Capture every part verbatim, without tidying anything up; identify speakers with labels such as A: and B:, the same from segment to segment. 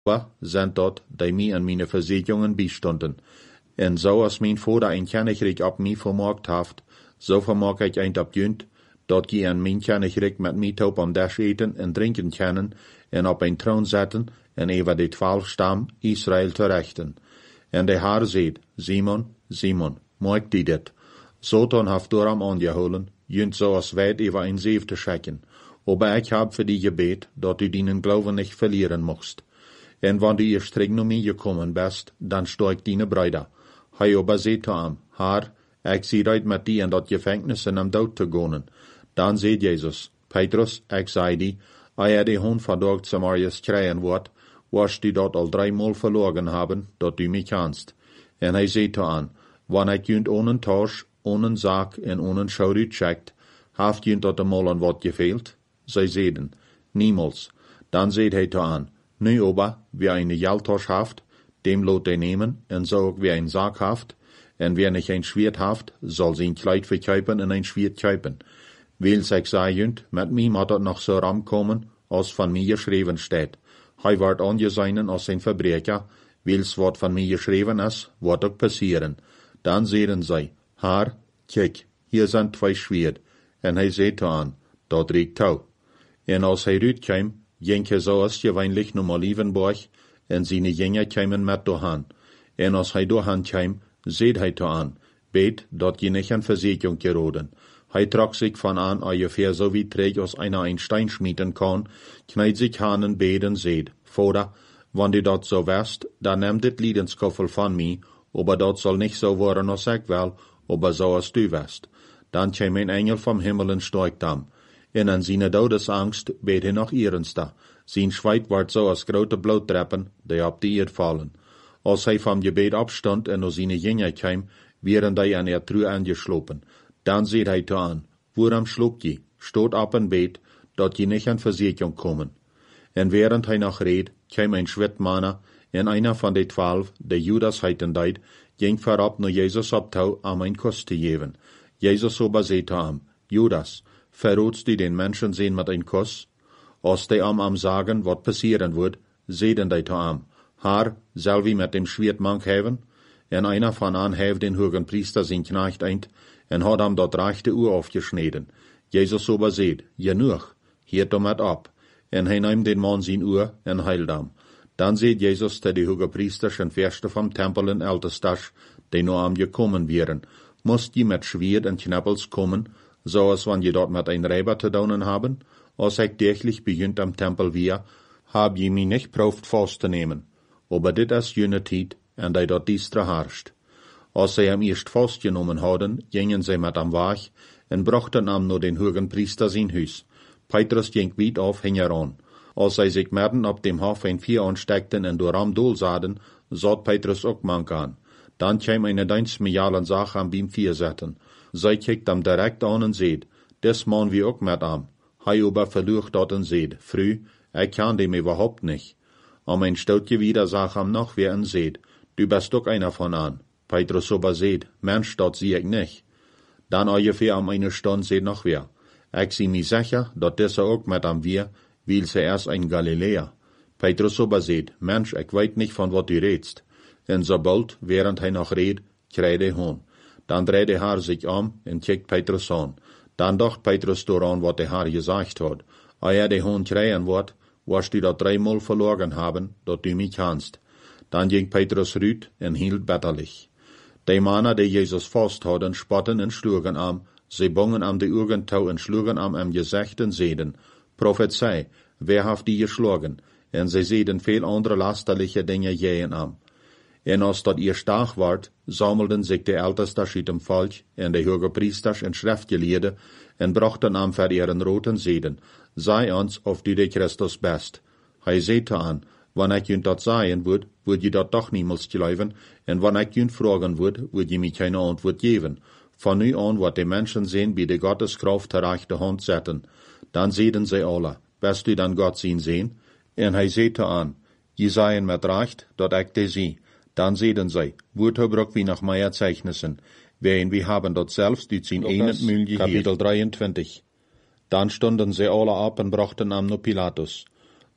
A: sind dort, die mir an meine Versicherungen bestunden. En so als mijn vader een kennigrik op mij vermocht heeft, so vermag ik eind op junt, dat je aan mijn kennigrik met mij op om des eten en drinken kennen, en op een troon zetten, en over de twaalf stam Israël te rechten. En de Heer zei, Simon, Simon, maak die dit. Satan heeft daarom aangeholen, junt zoals wij over een zeef te schikken. Aber ik heb voor die gebet, dat u dienen Glauben nicht verlieren mocht. En wanneer u eerst terug naar mij gekommen bist, dan steigt diene Brüder. Hij aber zei te hem, Heer, ik zie uit met die en dat gevangenis en hem dood te gaan. Dan zei Jezus, Petrus, ik zei die, als je de hond vandaag Samarias krijgen wordt, wirst du dat al dreimal verloren hebben, dat du mij kennst. En hij zei te hem, wanneer ik junt ohne Tausch, ohne Sack en ohne Schau checkt, haft junt dat eenmaal aan wat gefehlt? Zij zeiden, niemals. Dan zei hij te hem, nu aber, wer eine Geldtasche haft, dem lot hij nemen, en zo ook wer een Sack haft, en wer nicht ein Schwert haft, soll zijn Kleid verkaufen en een Schwert kaufen. Weil sich sagt, met mij moet het nog zo ram komen, als van mij geschreven steht. Hij wordt aangezeinen als een verbrecher, wils wat van mij geschreven is, wordt ook passieren. Dan zeiden zij, Heer, kijk, hier zijn twee Schwert. En hij zei te aan, dat riekt touw. En als hij uitkwam, ging hij zoals gewöhnlich naar Olivenborg, en zijn Jünger kwamen met doorheen. En als hij doorheen kwam, zei hij te aan, bet, dat je niet aan verzekering geraden. Hij trok zich van aan ungefähr so wie träg als einer ein Stein schmieden kann, kneit sich aan en bet en zei, Vater, wanneer du dat so wärst, dan neem dit Liedenskoffel van mij, aber dat zal nicht so worden als ik wel, aber so als du wärst. Dan kwam een engel vom Himmel en steigt am. En an seine Todesangst bet hij noch ernster. Sein Schweig ward so als grote Blutdreppen, die op die Erde fallen. Als hij vom Gebet opstond en naar seine Jünger kwam, wären die an er Truhe angeslopen. Dan zei hij te aan, waarom schlug je? Stoot op en bet, dat je nicht an Versicherung kommen. En während hij nog reed, kwam een Schwitmanner, en einer van de twaalf, de Judas heiten deed, ging voorop naar Jezus op touw om een kus te geven. Jezus aber zei te hem, Judas, verrootst du den Menschen sehen mit een kus? Als die am am sagen, wat passieren wird, zeiden die te hem, Herr, zal wie met dem Schwertmank hebben? En einer van aan heeft den hogen Priester zijn knecht eind, en had hem dat rechte Ohr aufgeschneden. Jezus aber zei, genoeg, hiert hem het op. En hij neemt den man zijn Ohr en heilt hem. Dan zei Jezus te de hoge Priesters en verste vom Tempel en Ältestas, die naar hem gekommen wären, moest je met Schwert en Knappels kommen, zoals wanneer je dat met een Räber te doen haben? Als ik täglich begint am Tempel weer, hab je mij nicht proeft vast te nemen. Aber dit is jene tijd, en die dat diestre herrscht. Als zij hem eerst vastgenommen hadden, gingen zij met hem weg, en brachten hem naar den hogen Priester zijn huis. Petrus ging weit auf hingeran. Als zij zich midden op dem Hof een vier aanstekten en door hem doel zaden, zat Petrus ook mank aan. Dan kwam een duizendmijalen zaak aan beim vier zetten. Zij kijkt hem direct aan en zei, des man wie ook met hem. Hij aber verlucht dat en zei, Frü, ik kan dem überhaupt nicht. Am ein stoutje wieder zag hem nog weer en zei, du bist ook einer von aan. Petrus aber zei, Mensch, dat zie ik nicht. Dan ungefähr am eine Stunde zei nog weer, ik zie mij sicher, dat deze ook met hem weer, weil ze erst ein Galiläer. Petrus aber zei, Mensch, ik weet nicht von wat du redst. En sobald, während hij nog reed, kreeg de hoon. Dan dreht de Herr sich om en kijkt Petrus aan. Dan dacht Petrus dooraan wat de Herr gesagt had. Als er de hoon krijgen wordt, wirst du dat dreimal verloren haben, dat du mich kennst. Dan ging Petrus ruut en hield bitterlich. Die Männer, die Jesus vast hadden, spotten en schlugen am, sie bongen am de Augen touw en schlugen am am Gezicht en zeiden, Prophezei, wer heeft die geschlagen? En sie zeiden veel andere lasterliche Dinge jeen am. En als dat ihr stark ward, sammelden sich de Ältester uit dem Volk, en de hoge Priesters en Schriftgeleerde, en brachten am voor ihren roten zeden, sei ons of du de Christus bist. Hij zei te aan, wanneer ik junt dat zeggen would, would je dat toch niemals geloven, en wanneer ik junt vragen would, would je mij geen antwoord geven. Van nu aan wat de mensen zijn bij de Gotteskraft ter rechte hand zetten. Dan zeiden zij alle, bist du dan God zien zien? En hij zei te aan, je zeien met recht, dat ik te zie. Dan zeiden zij, woordgebruik wie nach meiner Zeichnissen, wen wir haben dort selbst die zehn einen Müll Kapitel dreiundzwanzig. Dan stonden sie alle ab en brachten am no Pilatus.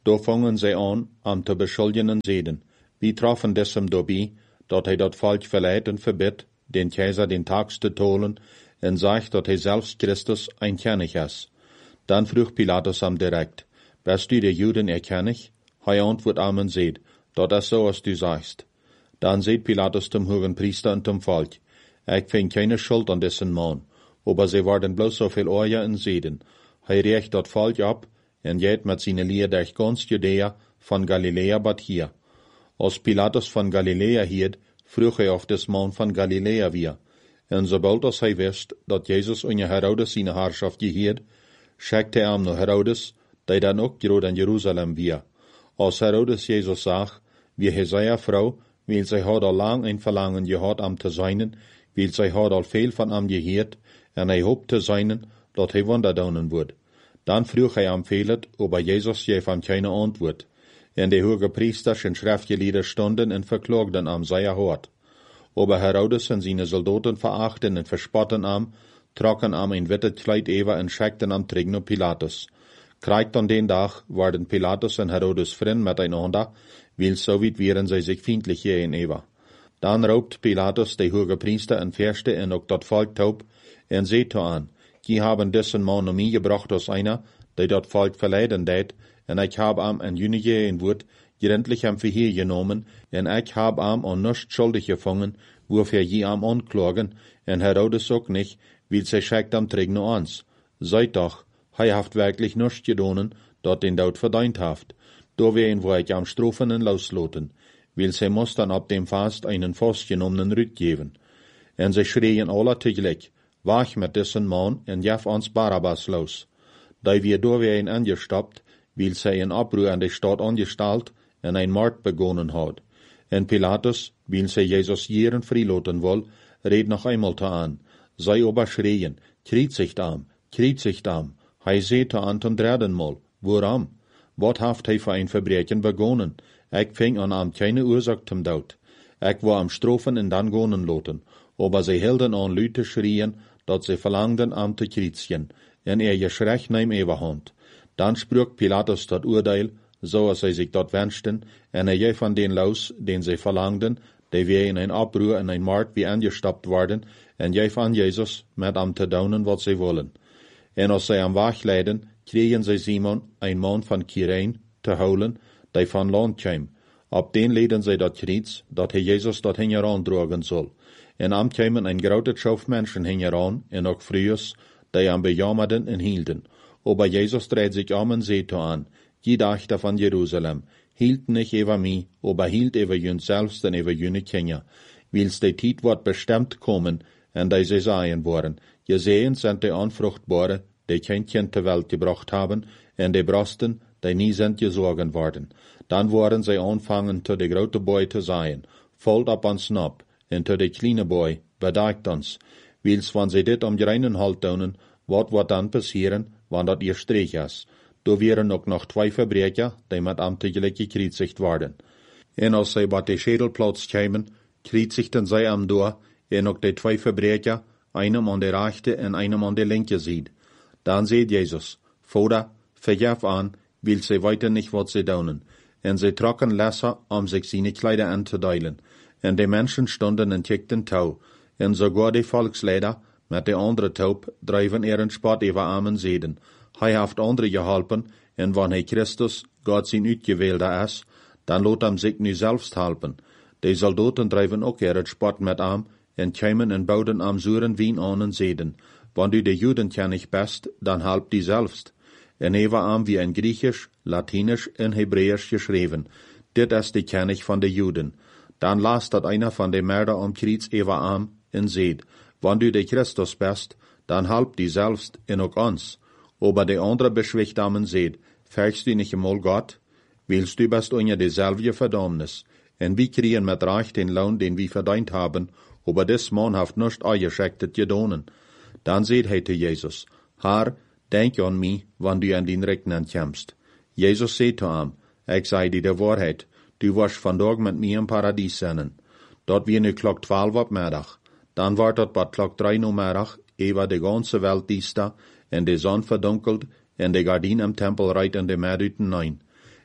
A: Da fangen zij aan om te beschuldigen en zeden. Wie troffen desem daarbij, dat hij dat volk verleidt en verbiedt, den keizer den tags te tolen, en zegt dat hij zelfs Christus een kennig is. Dan vroeg Pilatus hem direct, bist du de Juden erkennig? Hij antwoordt hem en zegt, dat is zo als du sagst. Dan zegt Pilatus dem hogen priester en dem volk, ik vind keine schuld aan dessen man, aber zij worden bloos zoveel oorja en zeden. Hij richt dat volk op, en geht met zijn leer durch ganz Judäa, van Galilea bat hier. Als Pilatus van Galilea hierd, vroeg hij of des man van Galilea weer. En sobald als hij wist, dat Jezus onder Herodes zijn haarschaft geheerd, schickte hij hem naar Herodes, die dan ook groot in Jeruzalem weer. Als Herodes Jezus zag, wie hij zei vrouw, weil zij had al lang een verlangen gehad am te zijnen, weil zij had al veel van hem geheerd, en hij hoopt te zijnen, dat hij wonder doen wordt. Dan vroeg hij hem veelend, aber Jezus geef hem keine antwoord. En de hoge priesters en schriftgeleerden stonden en verklaagden hem zeer hard. Aber Herodes en zijn soldaten verachten en verspotten hem, trokken hem een witte kleid over en schickten hem terug naar Pilatus. Krijgt aan den dag waren Pilatus en Herodes vriend miteinander, weil so weit wären zij zich vriendelijk gegenüber. Dan roept Pilatus de hoge priester en verste en ook dat volk taub, en zegt aan, die haben dessen man naar mij gebracht als einer, die dat volk verleiden deed, en ik heb hem en jullie gegeven wordt, gerendlich hem verheer genomen, en ik heb hem aan nichts schuldig gevangen, wofür je hem anklagen, en Herodes ook niet, weil zij schickt hem terug naar ons. Seid doch, hij heeft wirklich nichts gedaan, dat den dood verdiend heeft. Da werden wir ich am Strofen en losloten, weil zij moest dan op dem Fast einen vastgenommenen Rück geben. En zij schreien alle tegelijk, wach met dessen man en jef ons Barabbas los. Die wir da werden angestoppt, weil zij een oproer an de stad angestalt en een moord begonnen had. En Pilatus, weil zij Jezus jeren vrijlaten wil, reed nog eenmaal te aan. Zij aber schreien, kreuzigt am, kreuzigt am. Hij zei te aan ten derden mal, waarom? Wat heeft hij voor een verbrechen begonnen? Ik ving aan hem keine oorzaak zum dood. Ik wou am strofen en dan gonen loten. Aber zij hielden aan luid te schreien, dat zij verlangden am te kreuzigen, en er geschrecht neem overhand. Dan sprak Pilatus dat oordeel, zoals zij zich dat wenschten, en hij gaf van den los, den zij verlangden, die weer in een oproer en een moord wie angestapt worden, en gaf aan Jezus met hem te doen wat zij willen. En als zij hem wegleiden, kregen zij Simon, een man van Kyrene, te houden, die van land kwam. Op den leiden zij dat kreuz, dat hij Jezus dat hingeraan drogen zal. En am kwamen een grote schof mensen hingeraan, en ook vrouwen, die hem bejammerden en hielden. Aber Jezus dreht sich om en zei to aan, je dachte van Jeruzalem, hielt nicht over mij, aber hielt over jun selbst en over junne Kinder, wils de tijd wordt bestemd komen, en die zij zeggen worden, je sehen sind de onvruchtbare, die kein kind ter Welt gebracht haben, en de brosten, die nie sind gesorgen worden. Dan worden zij anfangen te de grote boy te zeggen, volgt op ons nap, en te de kleine boy, bedacht ons, wils van zij dit om reinen halt doen, wat wordt dan passieren, wanneer dat ihr streek is. Da wären ook nog twee verbrecher, die met am tegelijk gekreuzigt worden. En als zij bij de Schädelplatz kwamen, kreuzigten zij am door, en ook de twee verbrecher, einem aan de rechte en einem aan de linke zijde. Dan zei Jezus, Vader, vergeef aan, weil zij weten niet wat zij doen. En zij trokken lesser, om zich zijn kleider aan te delen. En de mensen stonden en tikten touw. En sogar de volksleider, met de andere taub, drijven er een spot over am en zeiden, hij heeft anderen geholpen, en wanneer hij Christus, God zijn uitgewählte is, dan laat hem zich nu zelfs helpen. De soldaten drijven ook er een spot met am, en kwamen en bouwden am zuren wien aan en zeiden, wanneer du de Juden kennig best, dan help die zelfs. En hij was am wie in Griechisch, Latinisch en Hebräisch geschreven. Dit is de kennig van de Juden. Dan las dat einer van de Mörder am Kreuz over am, en zeid, wanneer du de Christus best, dan help die zelfs en ook ons. Aber de andere beschwicht am en zeid, vergst du nicht einmal Gott? Willst du best onder dezelfde verdammnis. En wie kriegen met recht den Lohn, den wir verdient haben, aber des Mann heeft nicht eingeschickt gedonen. Dan zeid hij te Jezus, Herr, denk aan mij, wanneer du an den Rechnen kommst. Jezus zei te hem, ik zei die de waarheid, du wirst vandaag met mij in Paradies zijn. Dat weer nu klok twaalf op middag. Dan wordt het bij klok drie uur middag, ewa de ganze Welt diesta, en de zon verdunkelt, en de gardien im Tempel reit in de Meeruten nein.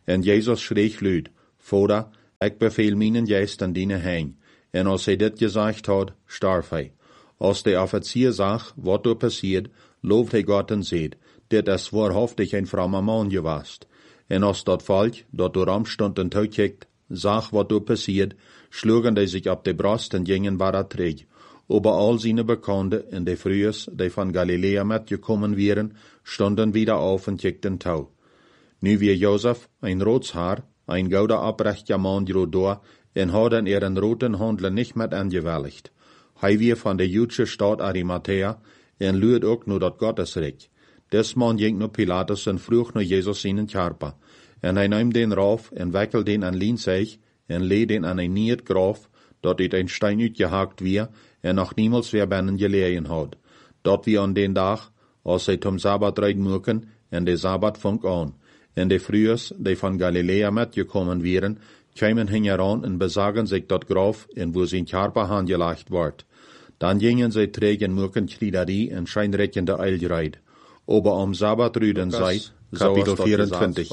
A: En Jezus schreeg luid, Vader, ik beveel mijn geest aan dine heen. En als hij dit gezegd had, starf hij. Als de officier zag, wat er passiert, looft hij God en zegt, dit is waarhaftig een vrome man geweest. En als dat volk, dat door hem stond en toekijkt, zag wat er passiert, sloegen die zich op de borst en gingen waar terug. Aber al zijn bekenden en de Frühers, die van Galilea metgekommen waren, stonden wieder auf en kijkten toe. Nu weer Jozef, een roodshaar, een gouden oprechter man door, en hadden er een roten handel niet met aangewilligd. Hij weer van de Joodse stad Arimathea, en luid ook nu dat Gottesrecht. Des man ging naar Pilatus en vroeg naar Jezus in een karpa. En hij nam den rauf en wikkelde den aan lien zich, en leed den aan een niert graf, dat uit een steen uitgehakt weer, en nog niemals weer binnen gelegen had. Dat wie aan den dag, als zij zum Sabbat reid moeken, en de Sabbat vong aan. En de Frühers, die van Galilea metgekommen waren, kwamen hingeran en bezagen zich dat graf, en wo zijn karpa aangelegd wordt. Dan gingen zij terug en moeken kriederie en schijnrekkende eilrijd. Aber am Sabbat rüden zij, Kapitel vierentwintig.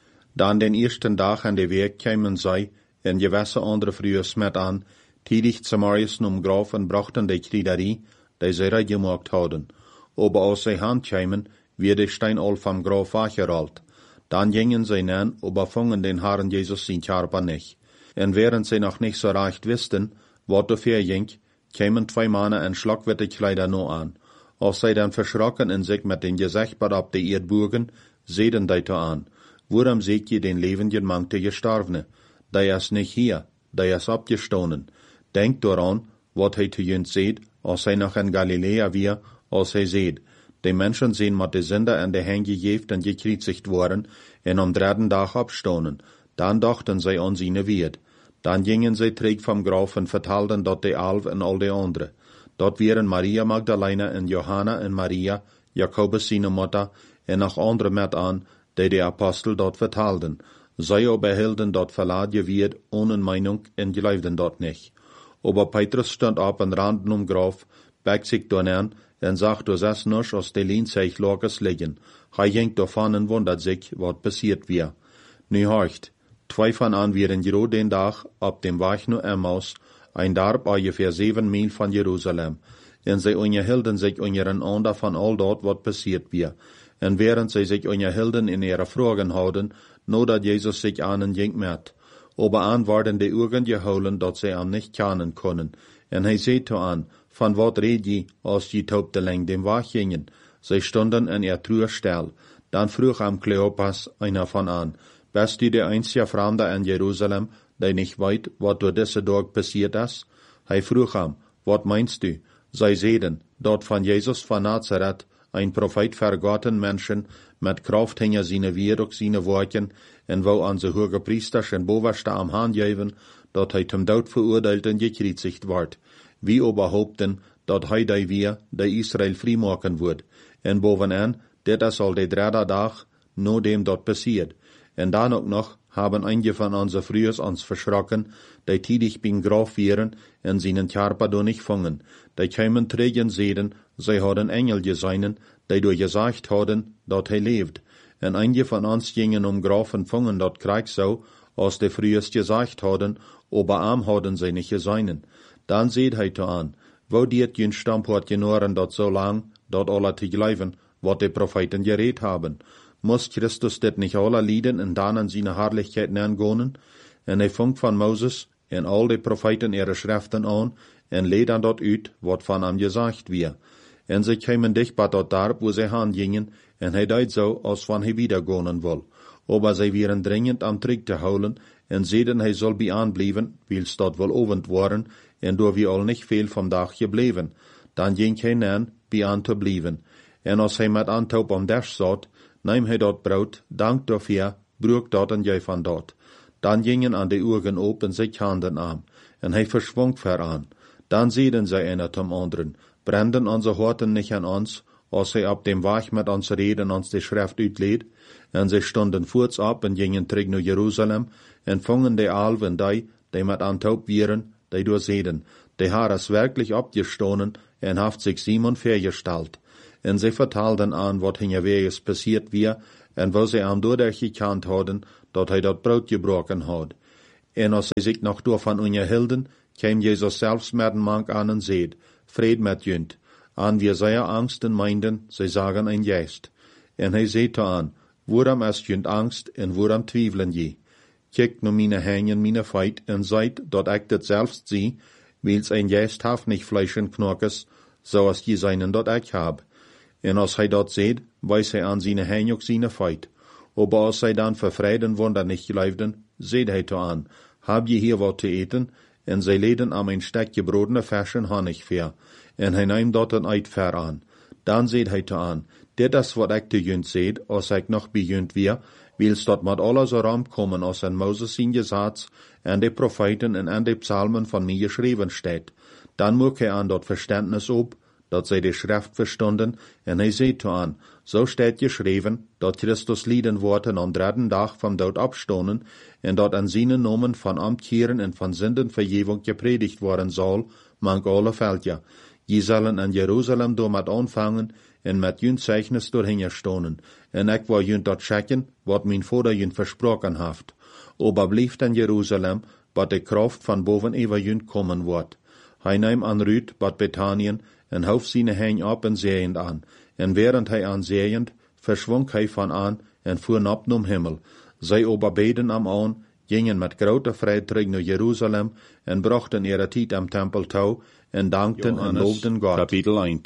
A: Dan den eersten dag aan de week kwamen zij, en gewisse andere Frühers met aan, tidig zum Marius um Graf en brachten de kriederie, die zij reid gemaakt hadden. Aber als zij handkwamen, werd de steen al vom Graf weggerold. Dan gingen zij nan, aber vangen den Herrn Jesus zijn karpa nicht. En während zij nog nicht so recht wisten, wat er verging, kwamen twee mannen en schlagwitte Kleider no aan. Als zij dan verschrokken en zich met den gezicht op de eerd bogen, zeiden die to aan, waarom seht je den levenden Mann te gestorvene? Die is nicht hier, die is opgestonen. Denkt daran, wat hij te jünt seht, als hij nog in Galilea weer, als hij seht. De mensen zijn met de Sünder en de hen gegeven en gekreuzigt worden, en am dritten dag opstonen. Dan dachten zij aan zijn Wied. Dan gingen zij terug vom Graf en vertelden dat de elf en al de anderen. Dat waren Maria Magdalena en Johanna en Maria, Jacobus zijn Mutter, en nog andere met aan, die de apostel dat vertelden. Zij aber hielden dat verlaat Wied ohne Meinung en geloofden dat niet. Aber Petrus stond op en randen um Graf, bek zich dan aan, en zag door zes nog als de lienzig lages liggen. Hij ging daarvan en wundert zich wat passiert weer. Nu horcht, twee van aan waren gero den dag op dem weg naar Emmaus, ein Dorp ungefähr zeven mijl van Jeruzalem. En zij onderhielden zich onder een ander van al dat wat passiert weer. En während zij zich onderhielden in ihre vragen houden, nadat Jezus zich aan en ging met. Aber aan worden de ogen gehouden dat zij hem niet kennen konden. En hij zei to aan, van wat red je, als je taubteling dem weg gingen? Zij stonden in ihr Truhe stil. Dan vroeg am Kleopas einer van aan, bist du de einzige Fremde in Jeruzalem, die nicht weet wat door deze dag passiert is? Hij vroeg hem, wat meinst du? Zij zeiden, dat van Jezus van Nazareth, ein Prophet vergotten Menschen, met kraft hinge seine Wirk, seine Worten, en wou an ze hoge priesters en bovenste am Hand geven, dat hij zum dood verurteilt en gekreuzigt wordt. Wie aber hoopten, dat hij die weer, die Israel vrijmaken wordt. En bovenaan, dit is al de derde dag, no dem dat passiert. En dan ook nog, haben einige van onze Frühers ons verschrokken, die tidig bin Graf waren en seinen Karpa do nicht vangen. Die kwamen terug en zeiden, zij hadden Engel gesehen, die door gesagt hadden, dat hij leeft. En einige van ons gingen um Graf en vangen dat Krieg zo, als de Frühers gesagt hadden, aber am hadden zij nicht gesehen. Dan zeid hij to aan, wo diet jün stamp hat genoren dat so lang, dat alle te geloven, wat de Propheten gereed haben. Muss Christus dit nicht alle lieden en dan an seine Herrlichkeit neergonen? En hij vangt van Moses en al de Propheten ihre Schriften aan, en leed aan dat uit, wat van hem gezegd weer. En zij kwamen dicht bij dat dorp, wo zij heen gingen, en hij deed zo, als van hij wiedergonen wil. Aber zij waren dringend am terug te houden, en zeiden hij zal bij aanblijven, wils dat wel ovend worden, en door wie al niet veel van dag gebleven. Dan ging hij aan, bij aan te blijven. En als hij met aantoop om des zat, nam hij dat brood, dank daarvoor, broek dat en jij van dat. Dan gingen aan de ogen op en zich handen aan, en hij verschwong veraan. Dan zeiden zij einer zum anderen, branden onze harten nicht an ons, als hij op dem weg met ons reden ons de schrift uitleed. En zij stonden voorts op en gingen terug naar Jeruzalem, en vangen de alven die, die met aantoop waren, die door zeiden, de Herr is werkelijk opgestonen en heeft zich Simon vergesteld. En zij vertelden aan wat hinterwegs passiert weer, en wo zij hem doordat gekend hadden, dat hij dat brood gebroken had. En als hij zich nog door van onderhielden, kwam Jezus zelfs met een mank aan en zeid, vrede met junt. Aan wie zij angsten meinden, zij zagen een geest. En hij zei te aan, waarom is junt angst en waarom twijfelen je? Kijk naar mijn handen, mijn feit, en zijt dat ik dit zelfs zie, wils een geest heeft niet vlees en knokjes, zoals je zijn dat ik heb. En als hij dat zeid, wijst hij aan zijn handen ook zijn feit. Aber als zij dan vervreden wonder niet geloofden, zeid hij te aan, heb je hier wat te eten? En zij leden aan een stukje brodene vers en honig ver. En hij nam dat een uit ver aan. Dan zeid hij te aan, dit is wat ik te junt zeid, als ik nog bij junt weer, wils dat met alles erom komen, als en Moses zijn gezats, en de profeten en en de psalmen van mij geschreven staat. Dan moek hij aan dat verständnis op, dat zij de schrift verstonden, en hij zei te aan, zo staat geschreven, dat Christus lieden worden aan derde dag van dood opstonen, en dat aan zijn nomen van amtkeren en van zindenvergeving gepredigt worden zal, mank alle veldja. Je zullen in Jeruzalem door met aanvangen, en met junt zeichnis doorheen stonen, en ik wil junt dat checken, wat mijn vader junt versproken heeft. Aber blijft in Jeruzalem, wat de kracht van boven over junt komen wordt. Hij neemt aan Ruut, bad Bethanien, en hoofd zijn heen op en zeeend aan. En während hij aan zeeend, verschwonk hij van aan en voer op naar Himmel. Zij aber beden am aan, gingen met grote vrede terug naar Jeruzalem en brachten ihre tijd am Tempel toe en dankten
B: Johannes,
A: en loofden God.
B: Kapitel één.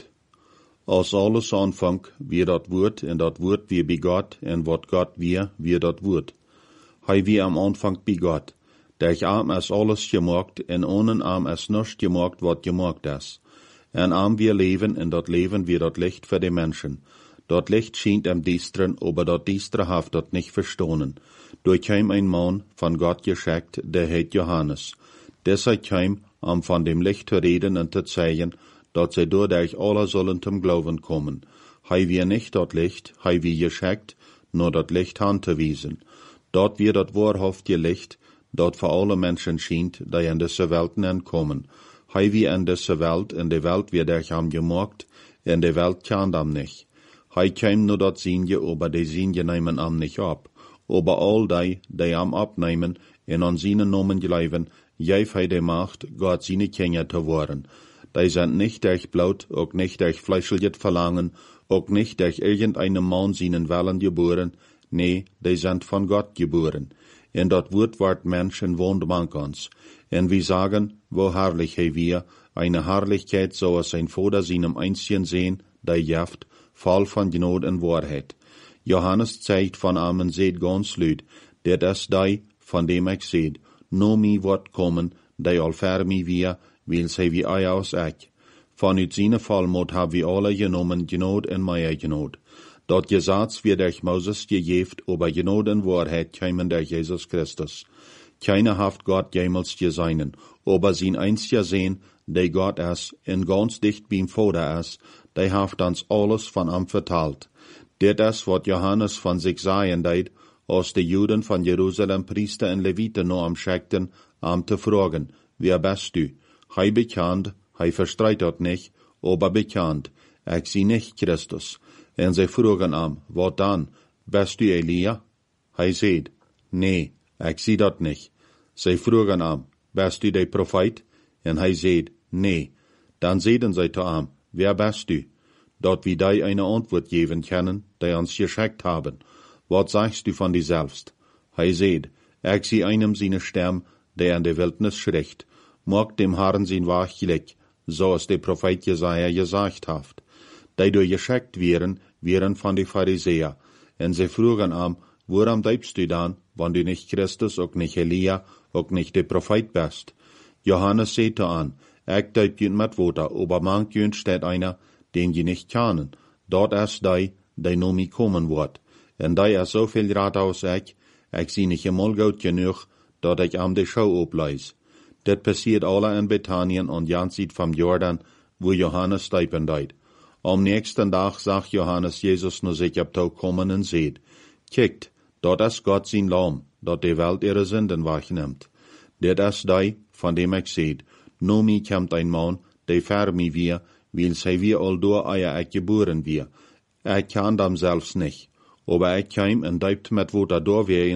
B: Als alles aanvang, wie dat woord, en dat woord wie bij God, en wat God wie, wie dat woord. Hij wie am aanvang bij God. Durch arm is alles gemaakt, en ohne arm is nichts gemaakt wat gemaakt is. En arm wir leven, en dat leven wie dat licht voor de mensen. Dat licht schijnt am Diesteren, aber dat Diestere haft dat nicht verstonen. Durch hem ein Mann von Gott geschickt, der heet Johannes. Deshalb hem, um von dem Licht zu reden und zu zeigen, dat zij doordat alle zullen zum Glauben kommen. Hij wie nicht dat Licht, hij wie geschickt, nur dat Licht aan te wiesen. Dat wir dat wahrhaftige Licht, dat voor alle Menschen schijnt, die in deze Welten entkommen. Hij wie in deze Welt, in de Welt wird er ham gemaakt, in de Welt kan am nicht. Hij kwam nur dat Sinje, aber die Sinje nemen am nicht ab. Aber all die, die am abnehmen, en an seinen Namen geleiven, geef hij de Macht, Gott seine Kinder te worden. Die sind nicht durch Blut, auch nicht durch fleischliches Verlangen, auch nicht durch irgendeinen Mann seinen Willen geboren, nee, die sind von Gott geboren. En dat Wort ward Mensch en wohnt mank uns. En wir sagen, wo herrlich hij wir, eine Herrlichkeit, so als sein Vater seinem Einzigen sehen, die jaft, voll von Gnade und Wahrheit. Johannes zeigt von Amen seht ganz lüd, der das die, von dem ich seht, no mi wird kommen, die all ver mi wir, will sei wie ei aus ich. Von ut seine Vollmut hab wir alle genommen, Gnade en Meier Gnade. Dat Gesetz wird durch Moses gegeft, aber Gnade und Wahrheit kämen durch Jesus Christus. Keiner haft Gott jemals geseinen, aber sein einziger Sehn, der Gott ist, en ganz dicht beim Vater ist, der haft uns alles von ihm vertalt. Dit is wat Johannes von sich sagen deed, als de Juden von Jerusalem Priester en Leviten noch am schickten, am te fragen, wer bist du? Hij bekannt, hij verstreit dat nicht, aber bekannt, ich zie nicht Christus. En zij fragen am, wat dan? Bist du Elia? Hij zeid, nee, ich zie dat nicht. Zij fragen am, bist du de Prophet? En hij zeid, nee. Dan zeiden zij te am, wer bist du? Dat wie die eine Antwort geben können, die uns geschickt haben. Was sagst du von dir selbst? Hij zeid, ich zie einem seine Stem, der in der Wildnis schricht, mag dem Herrn sein Wach gleich, so als der Prophet Jesaja gesagt hat. Die durch geschickt wären, wären von den Pharisäer, und sie fragen am, warum bleibst du dann, wenn du nicht Christus, auch nicht Elia, auch nicht der Prophet bist? Johannes sagte an, ich bleib jünd mit Wasser, aber manch jünd steht einer, den je nicht kennen. Dort ist die, die no mi kommen wird. En die is so viel Rat aus ich, ich sie nicht einmal gut genug, dat ich am de Schau obleis. Dat passiert alle in Bethanien und Jansit vom Jordan, wo Johannes steipen deid. Am nächsten Tag sagt Johannes Jesus nur sich ab Tau kommen und seht, kijkt, dort ist Gott sein Lamm, dat die Welt ihre Sünden wegnimmt. Dit ist die, von dem ich seht, no mi kommt ein Mann, der ver mi wir, weil sei wir all door eier ich geboren wir. Ich kann dem selbst nicht, aber ich kam und deibt mit Wasser durchwehen,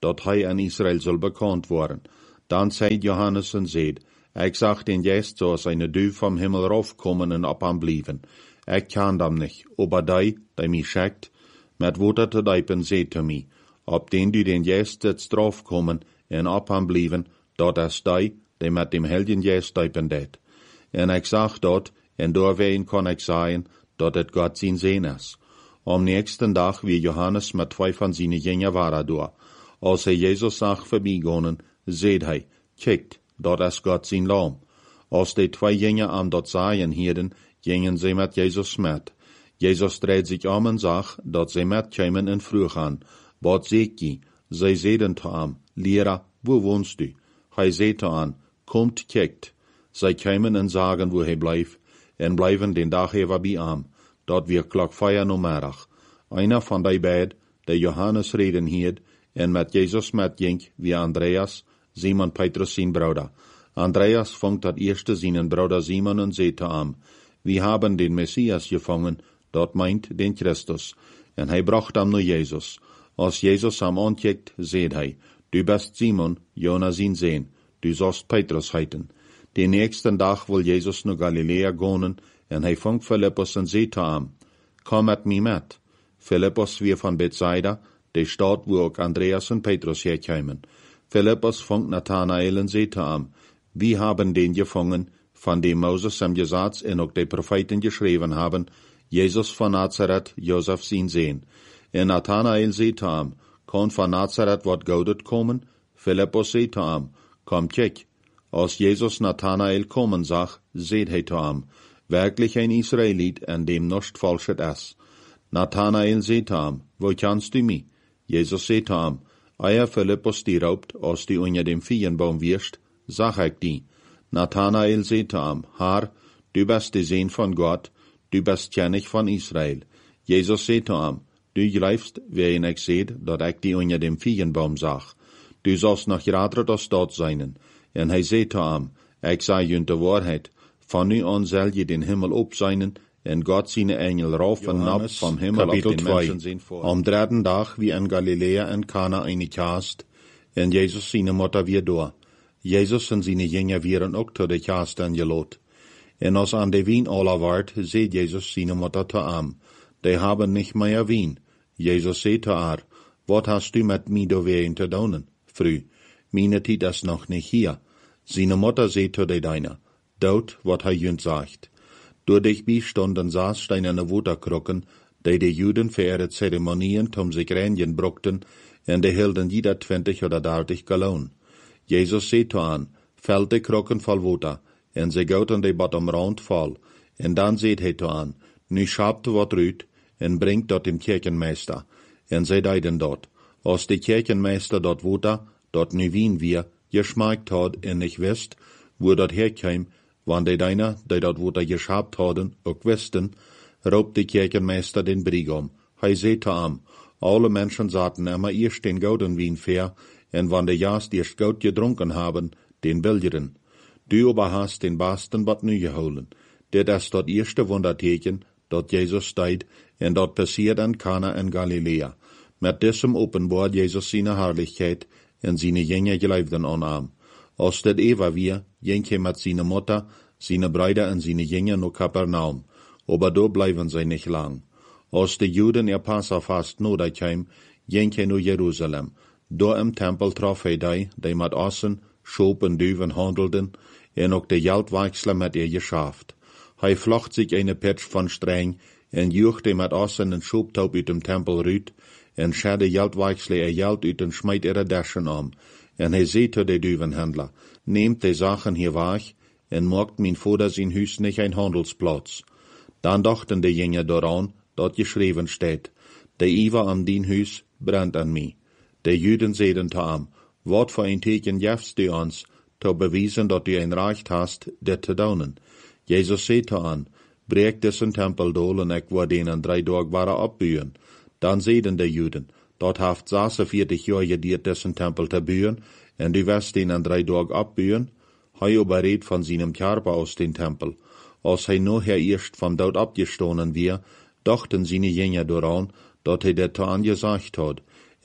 B: dat hij an Israel soll bekannt worden. Dan zei Johannes en zeid, ik zag den Geest zoals eine Duw vom Himmel raufkommen en op hem blijven. Ik kan hem niet, aber die, die mij schickt, met water te dijpen, zei te mij, op den du den Geest zitst raufkommen en op hem blijven, dat is die, die met dem Heiligen Geest dijpen deed. En ik zag dat, en doorwegen kon ik zeggen, dat het God zijn zin is. Am nächsten dag wie Johannes met twee van zijn jünger waren door. Als hij Jezus zag voorbijgaan, zei hij, kijkt, dat is God zijn lam. Als die twee jünger aan dat zagen hielden, gingen zij met Jezus met. Jezus dreed zich om en zag, dat zij met kwamen en vroeg aan, wat zeg je? Zij zeiden te hem, Lehrer, wo wohnst du? Hij zei te hen, komt, kijkt. Zij kwamen en zagen wo hij blijft, en blijven den dag even bij hem. Dat weer klok vier namiddag. Einer van die beid, die Johannes reden hield, en met Jezus met ging, wie Andreas, Simon Petrus zijn bruder. Andreas vangt dat eerste zijn bruder Simon en zei te hem, we hebben den Messias gevangen, dat meint den Christus. En hij bracht hem naar Jezus. Als Jezus hem aankijkt, zei hij, du bist Simon, Jonas zijn zoon, du zost Petrus heiten. Den nächsten dag wil Jezus naar Galilea gaan, en hij vangt Philippus en zei te hem, kom met mij met. Philippus weer van Bethsaida, de stad wo ook Andreas en Petrus herkwamen. Philippus vangt Nathanael en zei te hem, we hebben den gevangen, van dem Moses hem gezegd en ook de profeten geschreven hebben, Jezus van Nazareth, Josef zijn zoon. En Nathanael zei te hem, kan van Nazareth wat Godet komen? Philippus zei te hem, kom kijk. Als Jezus Nathanael komen zag, zei hij te hem, werkelijk een Israëliet en dem nicht falschet is. Nathanael zei te hem, wo kennst du mij? Jezus zei te hem, eier Philippus die raubt, als die onder dem Vierenbaum wirst, zag ik die. Nathanael zei te hem, Herr, du bist de Zoon van God, du bist König van Israël. Jezus zei te hem, du grijfst, waarin ik zei, dat ik die onder dem Vierenbaum zag. Du zost nog rader als dat zijn. En hij zei te hem, ik zei je de waarheid, van nu aan zal je den Himmel opzijnen, en God zijn engel rauf en nap vom Himmel op den Menschen zien voor. Am dritten dag wie in Galilea en Kana eine Kast, en Jezus zijn moeder weer door. Jezus en zijn jünger wieren ook tot de kast aangeloot. En als aan de wien alle waard, zei Jezus zijn moeder te hem, die hebben nicht meer wien. Jezus zei te haar, wat hast du met mij doorwegen te doen? Früh, meine tijd is nog niet hier. Seine Mutter zei te de deiner, dood wat hij junt sagt. Door dich bijstonden saß steinerne Waterkrukken, die de Juden für ihre Zeremonien zum sich reinigen brauchten, en de hielden jeder twintig oder dertig Gallon. Jesus zei te aan, vult de krukken vol water, en ze goten de bottom rond vol, en dan zei hij te aan, nu schapt wat uit, en brengt dat dem Kirchenmeister, en zij deiden dat. Als de Kirchenmeister dat water, dat nu wien wir, geschmeckt had en nicht wist, wo dat herkwam, wann de deiner, die dat water geschabt hadden, ook wisten, raubt de Kirchenmeister den Brigam. Hij zei te hem, alle Menschen zaten immer eerst den gouden wien fair, en wann de jaast eerst goud gedronken haben, den billigeren. Du aber hast den basten wat nu geholen. Dit is dat eerste wonderteken, dat Jezus deed, en dat passiert in Kana en Galilea. Met diesem openbaart Jezus zijn herrlichkeit, en zijn jünger geleefden aan hem. Als dit Eva weer, ging hij met zijn moeder, zijn bruider en zijn jünger naar Kapernaum, aber do blijven zij niet lang. Als de Juden ihr Passafast nodig kwam, ging hij naar Jeruzalem. Door im Tempel trof hij die, die met ossen, schoop en duwen handelden, en ook de geldwechsler met ihr geschaft. Hij vlocht zich een pitch van streng, en juchte met ossen en schooptaub uit dem Tempel ruit, en scha de geldwechsler ihr geld uit en smijt ihre Daschen om. En hij zei te de duwenhandler, nehmt de Sachen hier weg, en maakt mijn vader zijn huis nicht ein Handelsplatz. Dan dachten de jünger daran, dat geschreven steht, de Iva an dien huis brennt an mij. De Juden zeiden te hem, wat voor een teken jefst du ons, te bewijzen dat du een recht hast, dit te doen. Jezus zei te hen, breek diesen tempel dol en ik word den drie dagen waren opbouwen. Dan zeiden de Juden, dat heeft zesenveertig jaar gediert diesen tempel te bouwen, en du wirst den an drei dagen opbouwen. Hij überreed van seinem Körper aus den Tempel. Als hij nachher erst vom Dood abgestoßen wir, dachten seine Jünger daran, dat hij dit te angesagt had.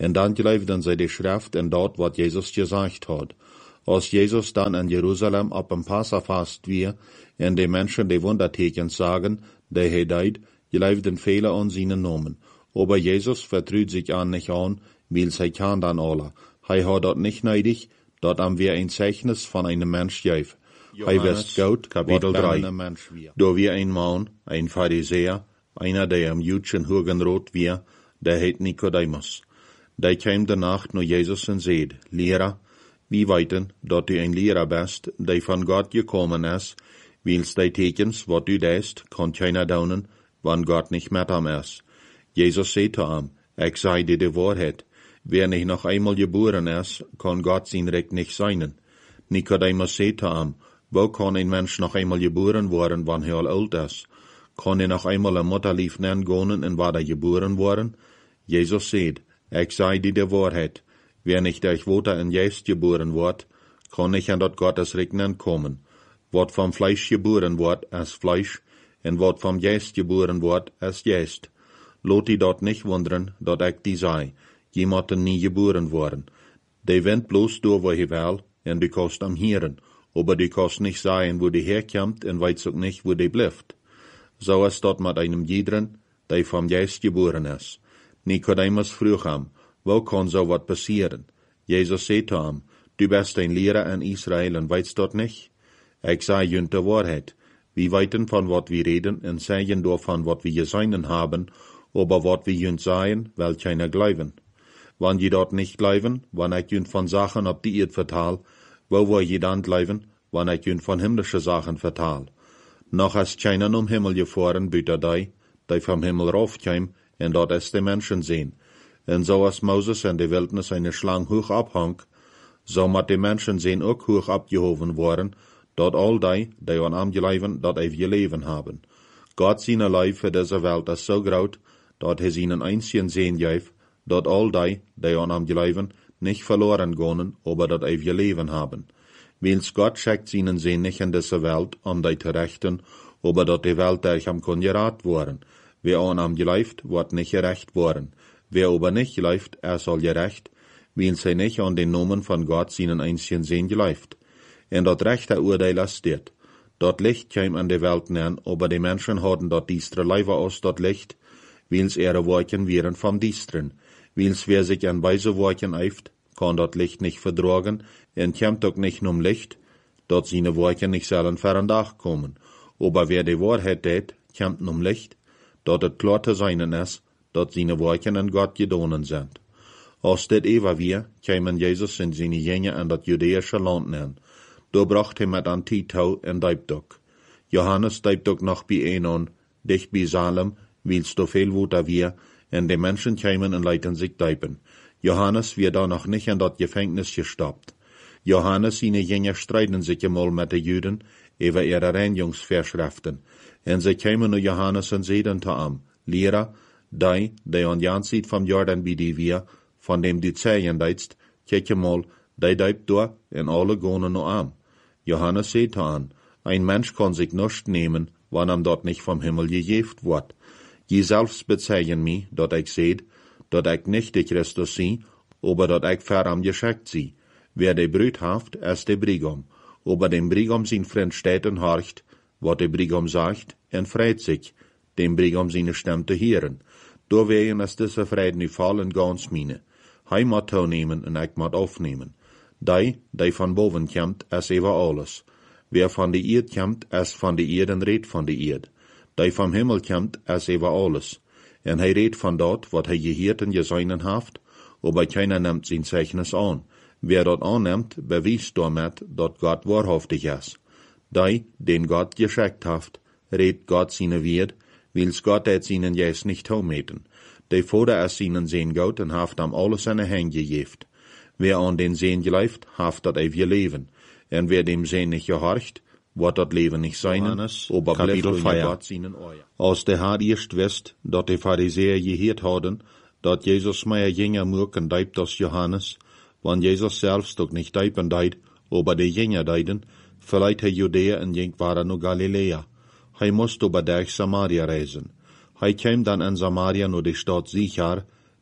A: En dan geloofden zij de schrift en dat wat Jezus gezegd had. Als Jezus dan in Jeruzalem op een Passafast weer, en de mensen die wondertekens zagen, die hij deed, geloofden vele aan zijn namen. Aber Jezus vertruut zich aan niet aan, weil zij kan dan alle. Hij had dat niet nodig, dat hem weer een Zeichnis van einem Mensch geef. Hij wist goed, Kapitel drei. Door weer een man, een Pharisäer, einer der am Jüdischen Hugenrot weer, der heet Nicodemus. Die kwam de nacht naar Jezus en zei, Lehrer, wie weten dat u een leraar bent, die van God gekomen is, wils die tekens wat u deest, kan keiner doen, wann God niet met hem is. Jezus zei te hem, ik zei dir de waarheid, wer nicht noch einmal geboren is, kan God zijn recht nicht zijn. Nicodemus zei te hem, wo kan een mens noch einmal geboren worden, wann hij al oud is? Kan hij nog einmal een Mutterlief nennen gaan en waar hij geboren worden? Jezus zei, ik zei dir de waarheid, wer nicht durch Water en Geist geboren wordt, kan nicht an dat Gottes Reich kommen. Wat vom Fleisch geboren wordt, is Fleisch, en wat vom Geist geboren wordt, is Geist. Lot die dat nicht wunderen, dat ik die zei, je mochten nie geboren worden. Die went bloß door wo hij wil, en du kost am hieren, aber du kost nicht sagen, wo die herkommt, en weet ook nicht, wo die blijft. So is dat met einem jederen, die vom Geist geboren is. Nicodemus vroeg hem, wo kan so wat passieren? Jezus zei te hem, du bist ein Lehrer in Israel en weitst dat nicht? Ik zei junt de waarheid. Wir weten van wat wir reden en zeggen door van wat wir gesehen haben, aber wat wir junt sagen, will keiner glauben. Wann je dat nicht glauben, wann ik junt van Sachen op die Erd vertaal, wo wil je dan glauben, wann ik junt van himmlische Sachen vertaal? Noch is keiner um Himmel gefahren, büter die, die vom Himmel raufkam, en dat is de Menschen sehen. En so als Moses in de Wildnis eine Schlange hoch abhang, so mat de Menschen sehen ook hoch abgehoven worden, dat all die, die aan hem geloven, dat eeuwige leven haben. Gott seine Liebe für diese Welt ist so groot, dat hij seinen einzigen Sehen geeft, dat all die, die aan hem geloven, nicht verloren gehen, aber dat eeuwige leven haben. Wils Gott schickt seinen Sehen nicht in diese Welt, um die zu rechten, aber dat die Welt durch hem kann gerat worden. Wer aan hem gelooft, wordt nicht gerecht worden. Wer aber nicht läuft, er soll gerecht, weil sie nicht an den Namen von Gott seinen einzigen Sehen geläuft. En dat rechte Urteil ist dit. Dat Licht kam an die Welt nein, aber die Menschen hatten dat diestre Leiber aus dat Licht, weils ihre Worten wären vom Diestren. Weils wer sich an weise Worten eift, kann dat Licht nicht verdragen, en kämmt ook nicht um Licht, dat seine Worten nicht sollen fern Dach kommen. Aber wer die Wahrheit tät, kämmt um Licht, dat het klar zu seinen ist, dat seine Worten an Gott gedonen sind. Als dit Eva wir, kämen Jesus in seine Jünger in dat jüdische Land nein. Da bracht hij met an Titau en Deibdok. Johannes Deibdok noch bei Enon, dicht bei Salem, wils do viel Wuter wir, en de Menschen kämen en leiten sich Deiben. Johannes wird da noch nicht in dat Gefängnis gestoppt. Johannes seine Jünger streiten sich einmal mit de Juden über ihre Reinigungsvorschriften, en sie kämen nur Johannes en seiden zu ihm, Lehrer, die, die an Jan sieht vom Jordan bei die wir, von dem du zählen deitst, kijk mal, die deibt da, en alle gonen nur am. Johannes seht an, ein Mensch kann sich nicht nehmen, wann ihm dort nicht vom Himmel gegeft wird. Je selbst bezeigen mich, dat ich seht, dat ich nicht die Christus sie, aber dat ich für am geschickt sie. Wer de Brüt haft, ist de Brigam. Aber dem Brigam sein Freund steht und horcht, wat de Brigam sagt, en freit sich, dem Brigam seine Stimme zu hören. Doorwegen ist diese Freude nu fallen ganz mine. Hij moet toenemen en ik moet aufnehmen. Die, die van boven komt, is over alles. Wer van de Erd komt, is van de Erd en redt van de Erd. Die van Himmel komt, is over alles. En hij redt van dat, wat hij gehoord en gezien heeft, aber keiner nimmt zijn Zeichnis aan. Wer dat aanneemt, bewijst damit, dat Gott wahrhaftig is. Die, den Gott geschickt heeft, redt Gott seine Wert, wils Gott het seinen Geist nicht toemeten. De Vader is seinen Sehen Gott en heeft hem alles in de hand gegeven. Wer an den Sehen geleift, heeft dat eeuwige leven. En wer dem Sehen nicht gehorcht, wordt dat leven nicht sein, aber blijft in Gott seinen Ohren. Als de Herr eerst wist, dat de Pharisäer gehoord hadden, dat Jezus meer Jünger murken deibt als Johannes, wann Jesus selbst ook nicht deipen deid, aber de Jünger deiden, verleiht hij Judäa en ging waren naar Galiläa. Hij moest aber durch Samaria reisen. Hij kwam dan in Samaria naar de stad Sichar,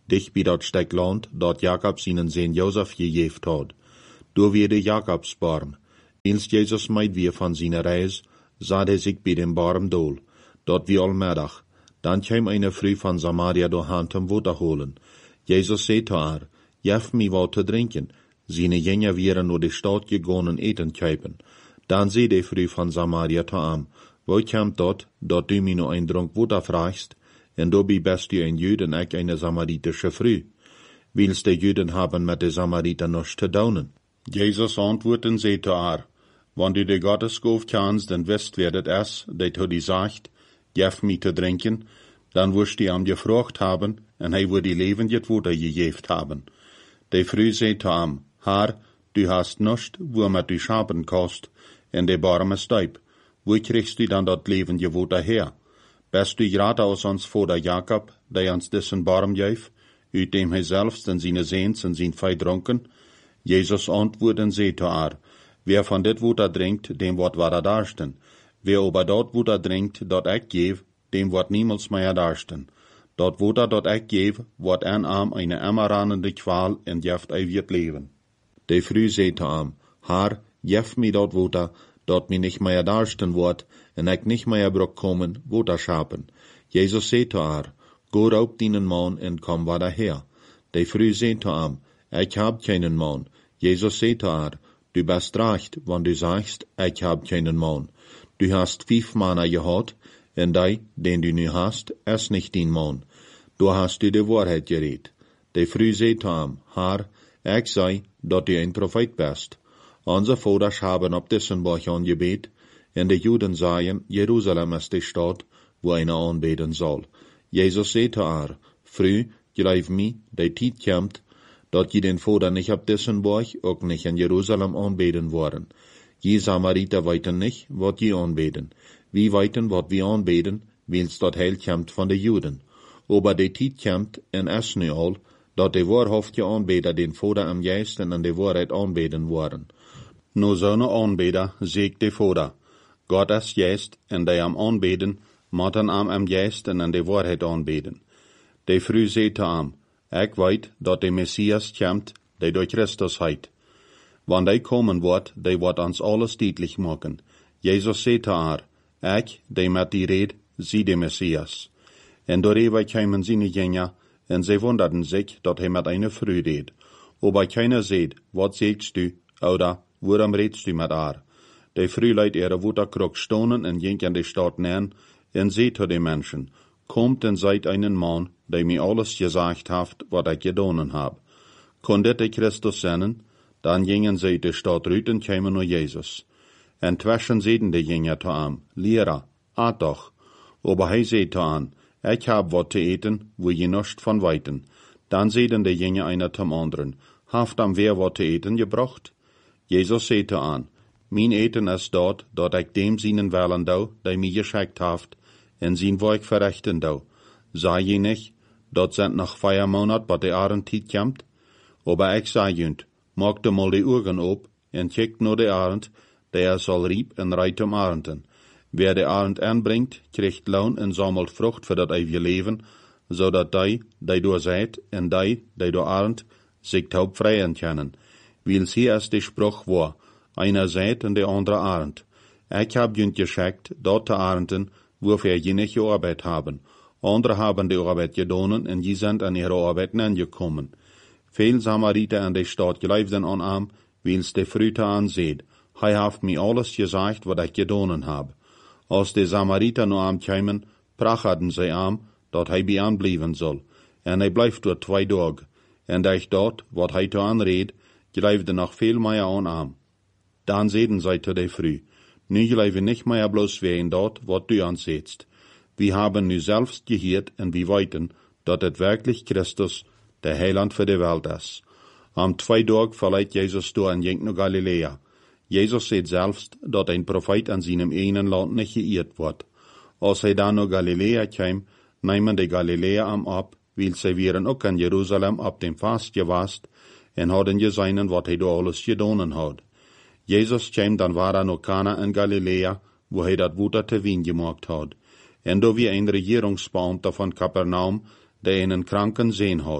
A: dich bij dat stek land, dat Jakob seinen Sohn Josef gegeven had. Door weer de Jakobsbarm. Als Jezus meid weer van zijn reis, zat hij zich bij dem Barm dool. Dat wie almiddag. Dan kwam eine Frau van Samaria door hand om water holen. Jezus zei zu haar, jef mi wat te drinken. Seine Jünger wären nur de Stadt gegangen eten kuipen. Dan zei de Frau van Samaria zu ihm, wo kommt dort, dat du mi no ein Drunk Water fragst, en dobi bist du ein Jüd en ich eine samaritische Frau. Willst de Jüden haben mit de Samariter nichts zu daunen?
B: Jesus antwoordde en zei zu haar, wann du de Gottesgof kannst en wist wer het is, dat hij die sagt, jef mi te drinken, dan wirst du am gefragt haben, en hij wordt die levend Water gegeven haben. De Frau zei zu ihm, Haar, du hast nichts, womit du schapen kannst, en de Barm ist deib. Wo kriegst du dann dat levende Water her? Bist du gerade aus ons Vater Jakob, der uns diesen Barm geef, uit dem hij selbst en seine Sehns en zijn Fei dronken? Jesus antwoordde en zei zu haar, wer van dit Water drinkt, dem wordt water darsten. Wer aber dat Water drinkt, dat ik geef, dem wordt niemals meer darsten. Dat Water dat ik geef, wordt en am eine emmerranende kwaal en jeft eeuwig leven.
A: De Frau zei zu ihm, Haar, jef mi dat Water, dat mi nicht mehr darsten wordt, en ik nicht mehr brok komen, Water schapen. Jesus zei zu haar, go raub deinen Mann en kom wader her. De Frau zei zu ihm, ich hab keinen Mann. Jesus zei zu haar, du bist recht, wann du sagst, ich hab keinen Mann. Du hast fünf Männer gehad, en die, den du nu hast, ist nicht dein Mann. Du hast du die Wahrheit geredet. De Frau zei zu ihm, Haar, ich sei, dat du ein Prophet bist. Onze vaders haben op diesen Berg angebet, en de Juden sagen, Jerusalem ist die Stadt, wo einer anbeten soll. Jesus zei zu haar, Frau, glaub mi, die Tijd kommt, dat je den Vater nicht op diesen Berg, ook nicht in Jerusalem anbeten worden. Je Samariter weiten nicht, wat je anbeten. Wie weiten, wat wir anbeten, wils dat Heil kommt von de Juden. Aber die Tijd kommt, en es nu al, dat de wahrhaftige Anbeter den Vater am Geist en an de Wahrheit anbeten worden.
B: No zo'n aanbeder zegt de Vader, God is Geist, en die am aanbeden, moeten am am Geist en an de Wahrheit aanbeden. De Frau zei zu ihm, ik weet dat de Messias komt, die door Christus heit. Wann die komen wordt, die wordt ons alles duidelijk maken. Jesus zei zu haar, ik, die met die red, zie de Messias. En doorheen kwamen zijn Jünger, en zij wunderten zich dat hij met eine Frau reed. Aber keiner seht, wat zegst du, oder waarom redst du met haar? De Frau leidt ihre Waterkrug stonen en ging in de stad nähen, en zei zu den Menschen, kommt en seid einen Mann, der mir alles gesagt haft, wat ich gedonen hab. Kondet de Christus sennen, dann gingen sie de Stadt rüt en kämen nur Jesus. En twischen seiden de Jünger zu ihm, Lehrer, at doch. Aber hij zei zu ihm, ich hab wat te eten, wo je nischt von weiten. Dann seiden de Jünger einer zum anderen, haft am wer wat te eten gebracht? Jesus zei zu ihm, mein eten is dort, dat ich dem seinen Wellen dau, der mir geschickt haft, en sein Werk verrichten dau. Sei je nicht, dat sind noch vier Monat, bat de Arendtijd kommt? Aber ich sei jünt, mag de mal die Augen op, en kijkt nur de Arend, der soll rieb en reit um Arenden. Wer de Arend aanbringt, kriegt Lohn en sammelt Frucht für dat eeuwige Leben, zodat die, die door seid, en die, die door Arend, sich taub freien können. Wils hier ist die Spruch war, einer seid en de andere Arend. Ich hab jünt geschickt, dort te Arenden, wofür je nicht gearbeitet haben. Andere haben die Arbeit gedonen en je sind an ihre Arbeit angekommen. Veel Samariter in de Stadt geleefden an am, wils de Früte anseht. Hij haft mir alles gesagt, wat ich gedonen hab. Als de Samariter nu am kämen, pracherten sie am, dat hij bij aanblijven soll. En hij blijft door twee dagen. En da ich dort, wat hij te aanreed, geleefde nog veel meer aan am. Dan zeiden zij te de Früh, nu geleven nicht mehr bloß wegen dort, wat du ansetzt. Wir haben nu selbst gehört en wir weiten, dat het wirklich Christus, der Heiland für die Welt ist. Am zwei Tag verleiht Jesus door en ging naar Galilea. Jesus sagt selbst, dat ein Prophet an seinem eigenen Land nicht geirrt wird. Als hij dan naar Galilea kwam, nahmen die Galilea am ab, weil sie wären ook in Jerusalem ab dem Fast gewast, en hadden gesehen, wat hij door alles gedonen had. Jesus kwam dan war er naar Kana in Galilea, wo hij dat Water te wien gemaakt had. En do wie ein Regierungsbeamter von Kapernaum, der einen Kranken sehen had.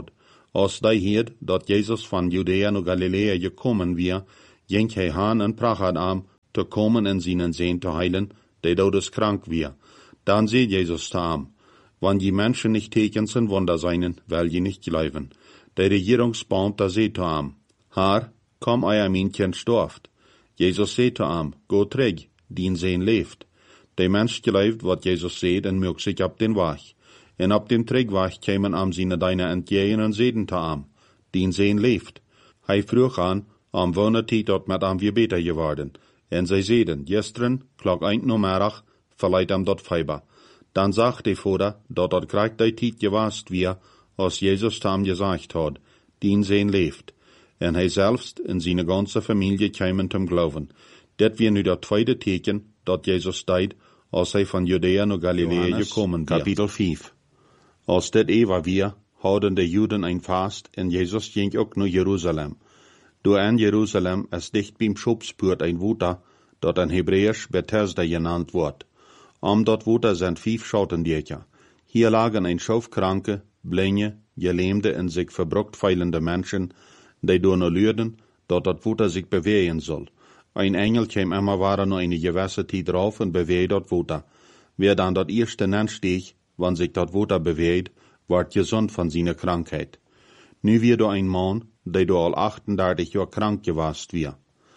B: Als die heerd dat Jezus van Judea naar Galilea gekomen weer, ging hij haan en prachad aan, te komen en zijn zeen te heilen, die dodeskrank weer. Dan zei Jezus te hem, wann die Menschen nicht tekens en Wunder seien, weil je nicht glauben. Der Regierungsbeamte zei zu ihm, Herr, komm, euer Männchen storft. Jesus zei zu ihm, go träg, dien Sehn leeft. Der Mensch glaubt, wat Jesus seht, en mögt sich ab den Weg. En ab dem Trägweg kämen am seine deine entgegen en zeden zu ihm, dien Sehn leeft. Hij vroeg aan, am wonertiet dat met am weer beter geworden. En zij zeiden, gestern, klok eind nomerach, verleiht am dat Feiber. Dan zag de Vater, dat dat krijgt die tijd gewast weer, als Jezus hem gezegd had, dien Sehn leeft. En hij zelfs en zijn ganze familie kwamen te geloven. Dit weer nu dat tweede teken, dat Jezus deed, als hij van Judea naar Galilea gekomen was. Kapitel vijf. Als dit eeuw weer, houden de Juden een vast, en Jezus ging ook naar Jeruzalem. Door in Jeruzalem is dicht beim Schopspoort een water, dat in Hebräisch Bethesda genannt wordt. Om dat water zijn vijf Schottendiertje. Hier lagen een schoofkranke, blinde, gelähmte en zich verbrukt feilende mensen, die door nu leerden, dat dat water zich bewegen zal. Een engel kwam immer waren naar een gewisse tijd drauf en beweegt dat water. Wer dan dat eerste nen steeg, wann sich dat water beweegt, wordt gezond van zijn krankheid. Nu weer door een man, die door al achtendertig jaar krank gewast weer.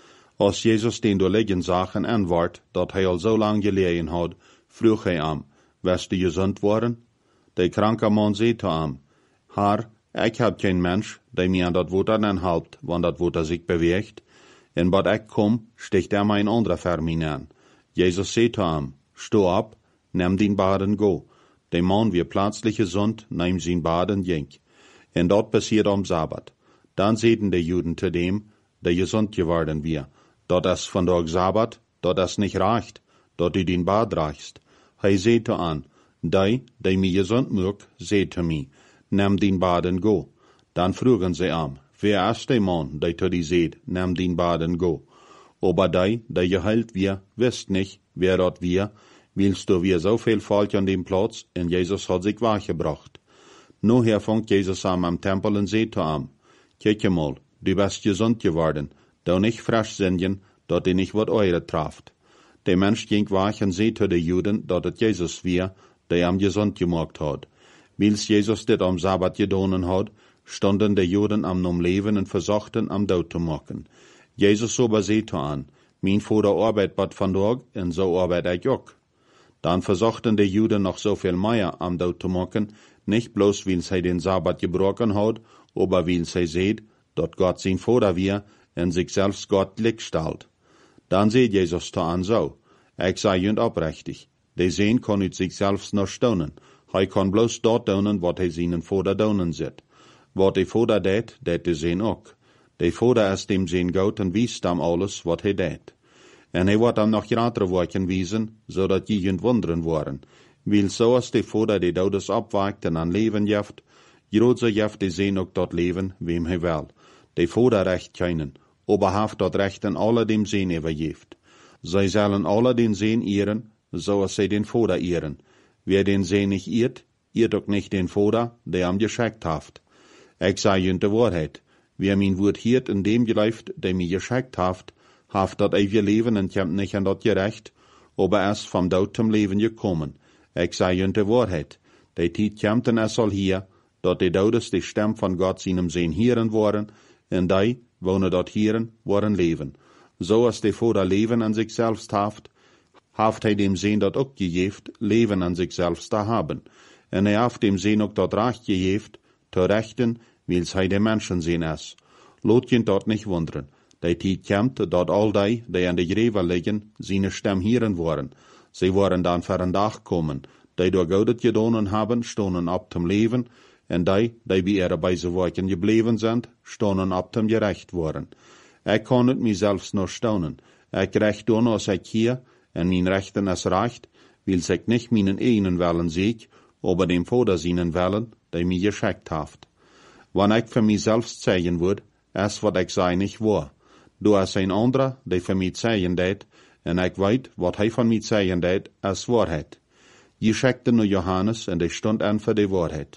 B: Als Jezus den door liggen zag en antwoord, dat hij al zo lang gelegen had, vroeg hij hem, wist du gezond worden? De kranke man zei te hem, Herr, ik heb geen mens, die mij aan dat water dan helpt, wanneer dat water zich beweegt. En wat ik kom, sticht er mij een andere vermin aan. Jezus zei te hem, sto op, neem din baden go. De man weer plötzlich gezond, neem zijn baden ging. En dat passiert am Sabbat. Dan zeiden de Juden te dem, die gezond geworden weer, dat is vandaag Sabbat, dat is niet recht, dat u den Bad reichst. Hij zei te aan, die, die mij gezond mögt, zei te mij, neem den baden go. Dan vroegen ze hem, wer is de man, die te die zei, neem den baden go. Aber die, die geheilt wir, wist nicht, wer dat wir, willst du wir so viel Volk an dem Platz, en Jesus hat sich wachgebracht. Nu hervangt Jezus aan am Tempel en zei te hem, kijk mal, du bist gezond geworden, du nicht frisch sind, dat die nicht wat eure traft. Der Mensch ging weg en zei te de Juden, dat het Jezus weer, der am gezond gemaakt had. Wils Jezus dit am Sabbat gedonen had, stonden de Juden am nom leven en verzochten am dood te maken. Jezus aber zei te aan, mijn vader arbeit bad vandaag, en zo arbeit ik ook. Dan verzochten de Juden noch so viel mehr am dood te maken, nicht bloß weil sie den Sabbat gebrochen hat, aber weil sie seht, dat Gott sein Vater wir en sich selbst Gott gleichstellt. Dan seht Jesus da an so, ich sei jünd oprechtig, de Sehn kann ut sich selbst noch staunen, hij kann bloß dort daunen, wat hij seinen Vater daunen zit. Wat de Vater deed, deed de Sehn ook. De Vater is dem Sehn goud en wiest hem alles, wat hij deed. En hij wordt hem nog grotere woorden wiesen, zodat je jünd wonderen worden. Weil so als de Vater de Dodes opwekt en aan leven jeft, grootse jeft de Sehn ook dat leven, wem hij wil. De Vater recht keinen, aber haft dat recht en alle dem Sehn overgeeft. Zij zullen alle den Sehn ehren, zoals zij den Vater ehren. Wer den Sehn nicht ehrt, ehrt ook nicht den Vater, der am geschickt haft. Ik zei jünd de Wahrheit, wer mein Wort hiert en dem geläuft, der mir geschickt haft, haft dat ewige leven en komt nicht an dat gerecht, aber is vom dood zum Leben gekommen. Ik zei jünd de Wahrheit, de tijd komt en es al hier, dat de Dodes de stem van God seinem Sehn hieren worden, en die, wonen dat hieren, worden leven. Zo als de Vater leven an sich selbst haft, haft hij dem Sehn dat ook gegeeft, leven an sich selbst te haben. En hij haft dem Sehn ook dat recht gegeeft, te rechten, wils hij de Menschen Sehn is. Lot je dat nicht wunderen. De tijd komt dat al die, die an de Greve liggen, seine stem hieren worden. Zij worden dan voor een dag komen, die door Goudet gedonen hebben, stonden op tem leven, en die, die bij ihre bij zijn woorden gebleven zijn, stonden op tem gerecht worden. Ik kan het mijzelfs nog staunen. Ik recht doen als ik hier, en mijn rechten is recht, wils ik niet mijn eigen willen ziek, aber dem Vater seinen willen, die mij geschickt heeft. Wanneer ik voor mijzelf zeggen word, is wat ik zei niet waar. Du is een andere, die voor mij zeggen deed, en ik weet, wat hij van mij zeggen deed, is waarheid. Je schickte naar Johannes, en die stond aan voor de waarheid.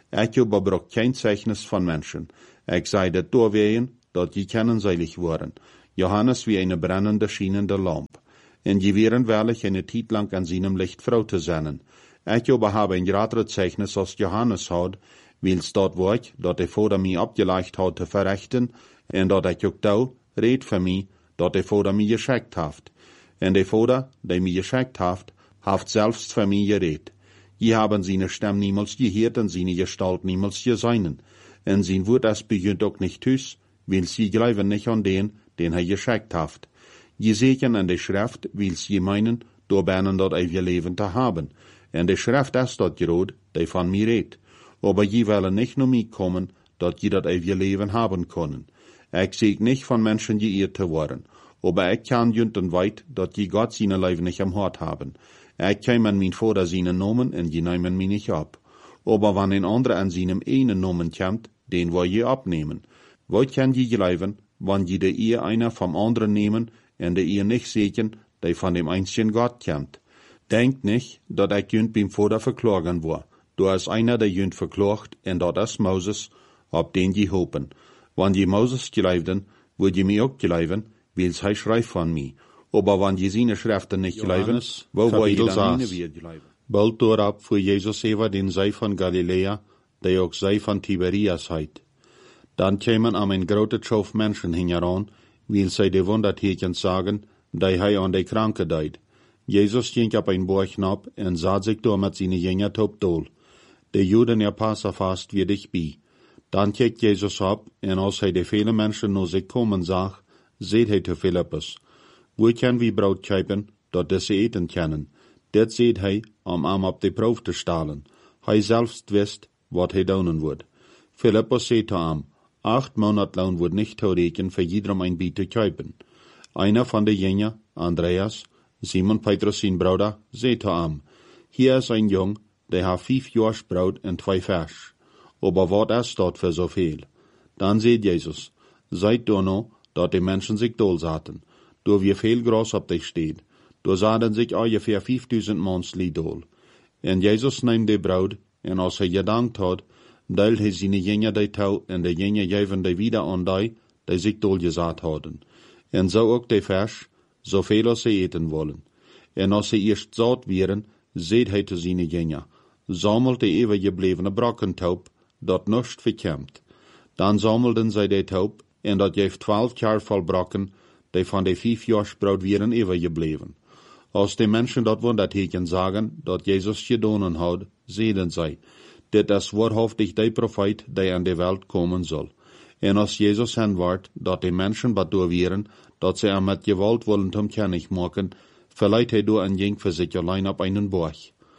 B: Ich überbrauch kein Zeichnis von Menschen. Ich sei dat doorwegen, dat je kennenseilig worden. Johannes wie eine brennende, schienende Lamp. En je wären wahrlich eine Zeit lang an seinem Licht Frau zu sein. Ich aber habe ein größere Zeichnis als Johannes hat, weil's dort Werk, dat der Vater mich abgeleicht hat zu verrichten, en dat ich auch da red für mich, dat der Vater mich geschickt haft. En der Vater, der mich geschickt haft, haft selbst für mich geredet. Je haben seine Stimme niemals gehört und seine Gestalt niemals gesehen. En sein Wort es beginnt auch nicht hüs, weil sie glauben nicht an den, den er geschickt haft. Je sehen an der Schrift, weil sie meinen, da beinen dort ewige Leben zu haben. En der Schrift ist dort gerot, die von mir redet. Aber je wollen nicht nur mich kommen, dat je dat ewige Leben haben können. Ich sehe nicht von Menschen geirrt zu worden. Aber ich kann jünten weit, dat je Gott seine Leben nicht am Hort haben. Ich kann an mein Vater seinen Namen und je nehmen mich nicht ab. Aber wenn ein anderer an seinem einen Namen kommt, den wir je abnehmen. Wat kann je glauben, wenn je der ihr einer vom anderen nehmen und der ihr nicht sehen, der von dem einzigen Gott kommt? Denkt nicht, dat ich jünt beim Vater verklagen war. Da ist einer, der jünt verklagt, und dat ist Moses, ob den je hopen. Wenn je Moses glaubten, würd je mir auch glauben, weil's er schreibt von mir. Aber wenn je seine Schriften nicht glauben, wo war je dann meine wir glauben? Bald dorab fuhr Jesus Eva den sei von Galiläa, der auch sei von Tiberias heit. Dann kämen am ein grote Schauf Menschen hingeran, weil sie die Wundertierchen sagen, die hei an die Kranke deid. Jesus ging ab ein Borg nab und sah sich da mit seine Jünger top dol. Die Juden ja Passa fast wie dich bi. Dann kickt Jesus ab, und als er die viele Menschen nur sich kommen sah, seht er zu Philippus. Wo kann wir Brot kaufen, dat diese eten können? Dat seht er, um am ab die Proef zu stahlen. Hij selbst wisst, wat hij doen wird. Philippus seht zu ihm, acht Monatlohn wird nicht taurechen für jedem ein Biet zu kaufen. Einer von den Jünger, Andreas, Simon Petrus sein Bruder, seht zu ihm, hier ist ein Jung, der hat fünf Jahres Brot und zwei Fisch. Aber wat ist dort für so viel? Dann seht Jesus, seid du noch, dat die Menschen sich dol saten. Do wie viel Gras auf dich steht. Do sahen sich ungefähr fünftausend Mannsli dol. Und Jesus nimmt die Brot, und als er gedankt hat, deilt er seine Jünger die Tau, und die Jünger geben die wieder an die, die sich dol gesagt haben. Und so auch die Fisch, so viel als sie eten wollen. Und als sie erst satt wären, seht er zu seine Jünger, sammelt die ewig gebliebene Brockentaub, dat nicht verkämmt. Dann sammelten sie die Taub, und dat geeft twaalf jaar voll Brocken, die von de fünf Jahres Brot wären ewig geblieben. Als die Menschen dat Wunderteken sagen, dat Jesus gedonen hat, sehen sie, dat das wahrhaftig der Prophet, der an die Welt kommen soll. Und als Jesus hinwart, dat die Menschen bedur wären, dat sie ihm mit Gewalt wollen zum König machen, verleiht er durch ein Jeng für sich allein auf einen Borg.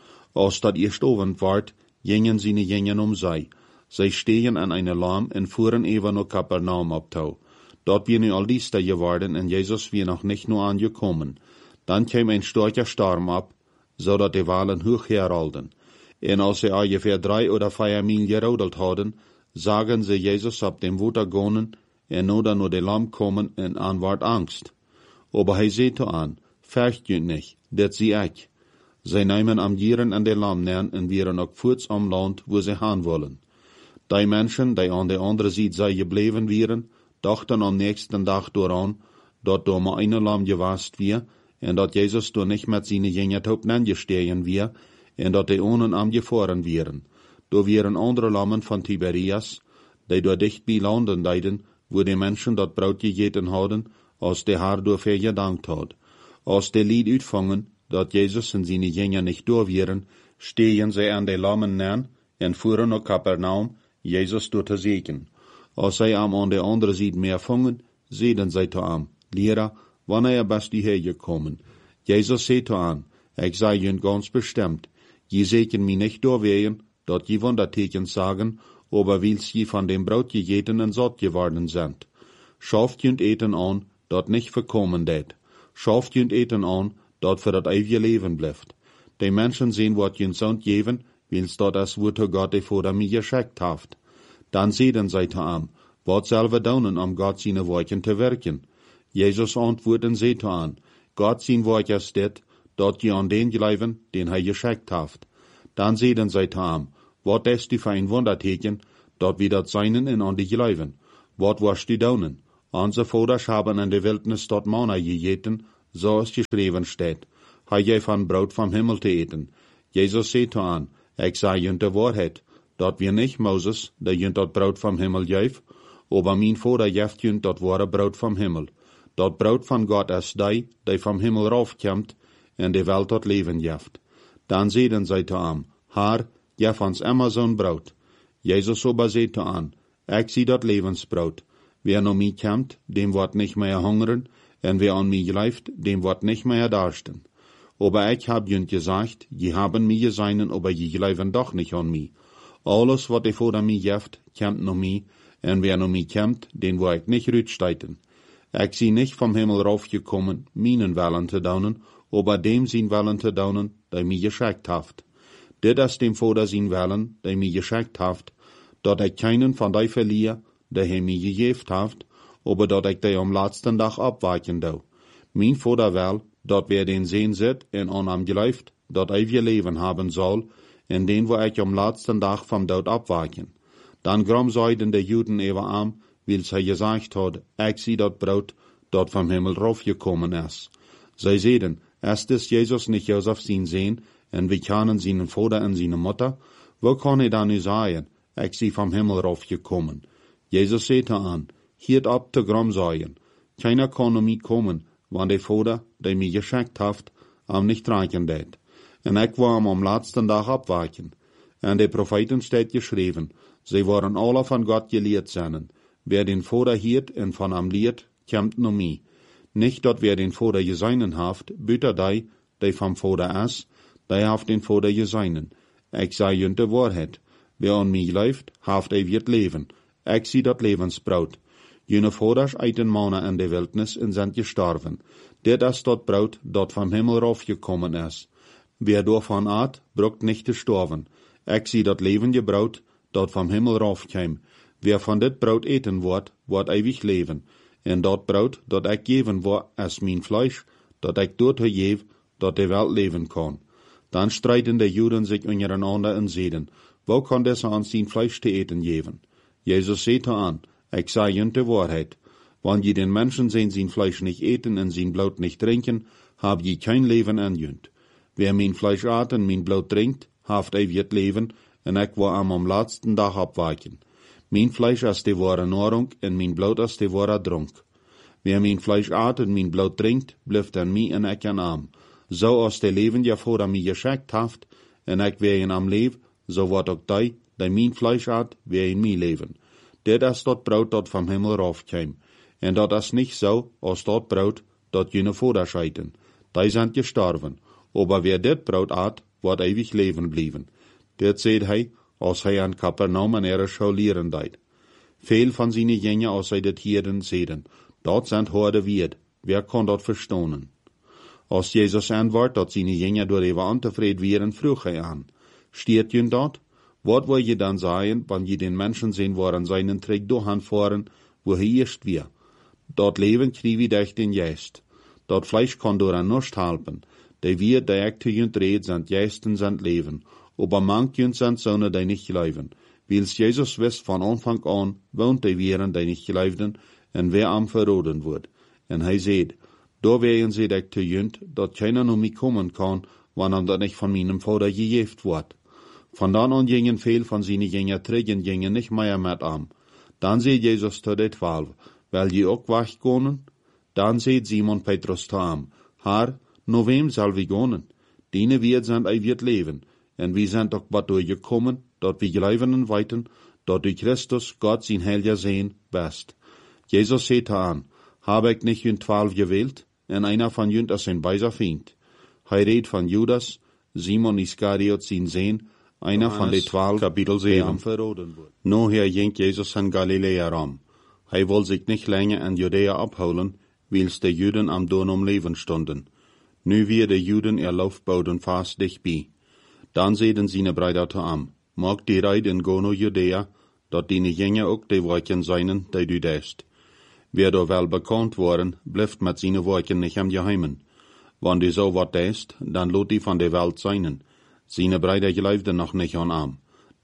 B: Als dat erst Abend ward, gingen seine Jünger um sie. Sie stehen an einer Lamm und fuhren eben nach Kapernaum abtau. Dort wir nu all dies da geworden und Jesus wir noch nicht nur angekommen. Dann kam ein starker Sturm ab, so dat die Walen hoch heralden. Und als sie ungefähr drei oder vier Mil gerodelt hadden, sagen sie Jesus ab dem Wasser gehen, und nur dann nur die Lamm kommen und anward Angst. Aber er seht an, fürcht jünt nicht, dat sie ich. Sie nehmen am Jieren an der Lamm nähen und wären auch kurz am Land, wo sie hin wollen. Die Menschen, die an der anderen Seite sei geblieben wären, dachten am nächsten Tag daran, dat da mal eine Lamm gewast wir, und dat Jesus da nicht mit seinen Jüngern taub gestehen wir, und dat die ohnen am gefahren wären. Da wären andere Lammen von Tiberias, die da dicht bei Landen deiden, wo die Menschen dat Brot gegeten hadden, als der Herr dafür gedankt hat. Als die Lied uitfangen, dat Jesus und seine Jünger nicht da wären, stehen sie an die Lammen nähen, und fuhren nach Kapernaum, Jesus durch zu segnen. Als sie am an der anderen Seite mehr fangen, sehen sie zu ihm, Lehrer, wann er bist du hergekommen? Jesus sagt zu ihm, ich sei ihnen ganz bestimmt, je sehen mich nicht durchwehen, dort je Wunderteken sagen, aber weil sie von dem Brot gegeten und satt geworden sind. Schafft jünt eten an, dort nicht verkommen det. Schafft jünt eten an, dort für das ewige Leben bleibt. Die Menschen sehen, wat jünt sind geben, weil's dort das Wort Gott die vor mir geschickt haft. Dann sehen sie zu ihm, wat selber daunen am Gott seine Worten zu wirken. Jesus antworten sie zu ihm, Gott sein Wort ist det, dort je an den glauben, den er geschickt haft. Dann sehen sie zu ihm, wat ist die für ein Wunderteken, dort wie dat seinen in an die geleiven? Wat was die daunen? Onze Voders haben in de Wildnis dort Manna gegeten, so es geschrieben steht. Hij je van brood vom Himmel te eten. Jesus zei to aan, ik zei junt de waarheid, dat wir nicht Moses, der junt dat brood vom Himmel geef, aber mein Vater jeft junt dat ware brood vom Himmel. Dat brood van Gott is die, die vom Himmel raufkomt, en de Welt tot leven jeft. Dan zeiden zij to aan, Haar, jef ons immer zo'n brood. Jesus aber zei to aan, ik zie dat levensbrood. Wer no mij komt, dem wordt nicht mehr hungern, en wer an mij geleift, dem wordt nicht mehr darsten. Aber ich hab junt gesagt, je haben mij geseinen, aber je geleiven doch nicht an mij. Alles, wat de Vater mij jeft, komt no mij, en wer no mij komt, den wo ich nicht rütsteiten. Ich zie nicht vom Himmel raufgekommen, meinen Willen te daunen, aber dem sin Willen te daunen, der mij geschickt haft. Dit is dem Vater sin Willen, der mij geschickt haft, dat ich keinen von die verliere, der hij mij gegeft haft, aber dat ich die am letzten Tag abweichen dau. Mein Vater will, dat wer den sehen zit en an am geläuft, dat ewige Leben haben soll, en den wo ich am letzten Tag vom Tod abweichen. Dann gram seiden de Juden ewer am, weil sie gesagt hat, ich zie dat Brot, dat vom Himmel raufgekommen is. Sie sehen, ist es Jesus nicht Josef sin sehen, en wir kennen seinen Vater und seine Mutter, wo kann er dann nu sagen, ich zie vom Himmel raufgekommen? Jesus sagte an, hiert ab te gram seien, keiner kann um mich kommen, wann der Vater, der mich geschickt hat, am nicht reichen det. En ich war am letzten Tag abweichen. En de Propheten steht geschrieben, sie waren alle von Gott gelehrt seinen. Wer den Vater hiert en von am lehrt, kommt no mi. Nicht dort wer den Vater geseinen haft, büter dei, der vom Vater is, der haft den Vater geseinen. Ich sei junt de Wahrheit. Wer an mich läuft, haft er wird leben. Ich sie dat Lebensbrot. Jene Voders eiten Manna in de Wildnis en sind gestorben. Dit is dat Brot, dat vom Himmel raufgekommen is. Wer davon at, bruckt nicht te sterven. Ich sie dat levende Brot, dat vom Himmel raufkäm. Wer von dit Brot eten wordt, wordt ewig leven. En dat Brot, dat ik geven wordt, is mijn Fleisch, dat ik dood geef, dat de Welt leven kan. Dan streiten de Juden sich untereinander en zeiden, wo kan deze aan zijn Fleisch te eten geven? Jesus sagte an, ich sei junt de Wahrheit. Wann je den Menschen sehen sein Fleisch nicht eten und sein Blut nicht trinken, hab je kein Leben an junt. Wer mein Fleisch at und mein Blut trinkt, haft ewig Leben, en ich war am am letzten Tag abweichen. Mein Fleisch ist die wahre Nahrung, und mein Blut ist die wahre Trunk. Wer mein Fleisch at und mein Blut trinkt, bleibt an mi en ich an am. So als der Leben ja vor mir geschickt haft, en ich wer in am Leib, so wird auch die, die mein Fleisch at, wer in mi leben. Dit is dat Brot dat vom Himmel raufkäm. En dat is nicht so, als dat Brot, dat jene Vater scheiden. Die sind gestorben. Aber wer dit Brot at, wird ewig leben blieben. Dit seht hij, als hij an Kapernaum an ihre Schau lehren deit. Veel van seine Jünger als hij dit hieren zeiden, dat sind horde Wied, wer kann dat verstonen? Als Jesus antwoord dat seine Jünger door even antevreden wären, vroeg hij aan, steht jün dat? Wat wil je dan sagen, wann je den Menschen sehen, wo an seinen Trick durchfahren, wo er erst wir? Dort leben krieg wie durch den Geist. Dort Fleisch kann durch an nicht halten. Die wir, die ekte jünt red, sind Geisten, sind Leben. Aber manch jünt sind Söhne, die nicht leben. Wils Jesus wisst von Anfang an, wohnt die Vieren, die nicht leben, und wer am verroden wird. Und er seht, da wären sie ekte jünt, dat keiner noch mich kommen kann, wann er das nicht von meinem Vater gejeft wird. Von dann an gingen viel von seinen Jünger trägen, gingen nicht mehr mit am. Dann seht Jesus zu den Zwölf, weil die auch weggehen. Dann seht Simon Petrus zu am, Herr, no wem soll wir gehen? Diene wir sind ei wird leben, und wir sind doch bald durchgekommen, dort wir glauben und weiten, dort durch Christus Gott sein Heiliger sehen, best. Jesus seht an, habe ich nicht jünt zwölf gewählt, und einer von jünt ist ein weiser Feind. Hij redt von Judas, Simon Iskariot sein Sehn, einer von den zwölf, Kapitel sieben. No her ging Jesus an Galiläa ram. Hij will sich nicht länger in Judäa abholen, wils de Juden am Don um Leben stunden. Nu wir de Juden ihr Laufboden fast dicht bei. Dann sehen seine Brüder zu am, mag die Reid in Gono Judäa, dort die Jünger auch die Worten seinen, die du dest. Wer da wel bekannt worden, bleibt mit seine Worten nicht am Geheimen. Wann die so wat dest, dann lot die von der Welt seinen. Seine Brüder glaubten noch nicht an am.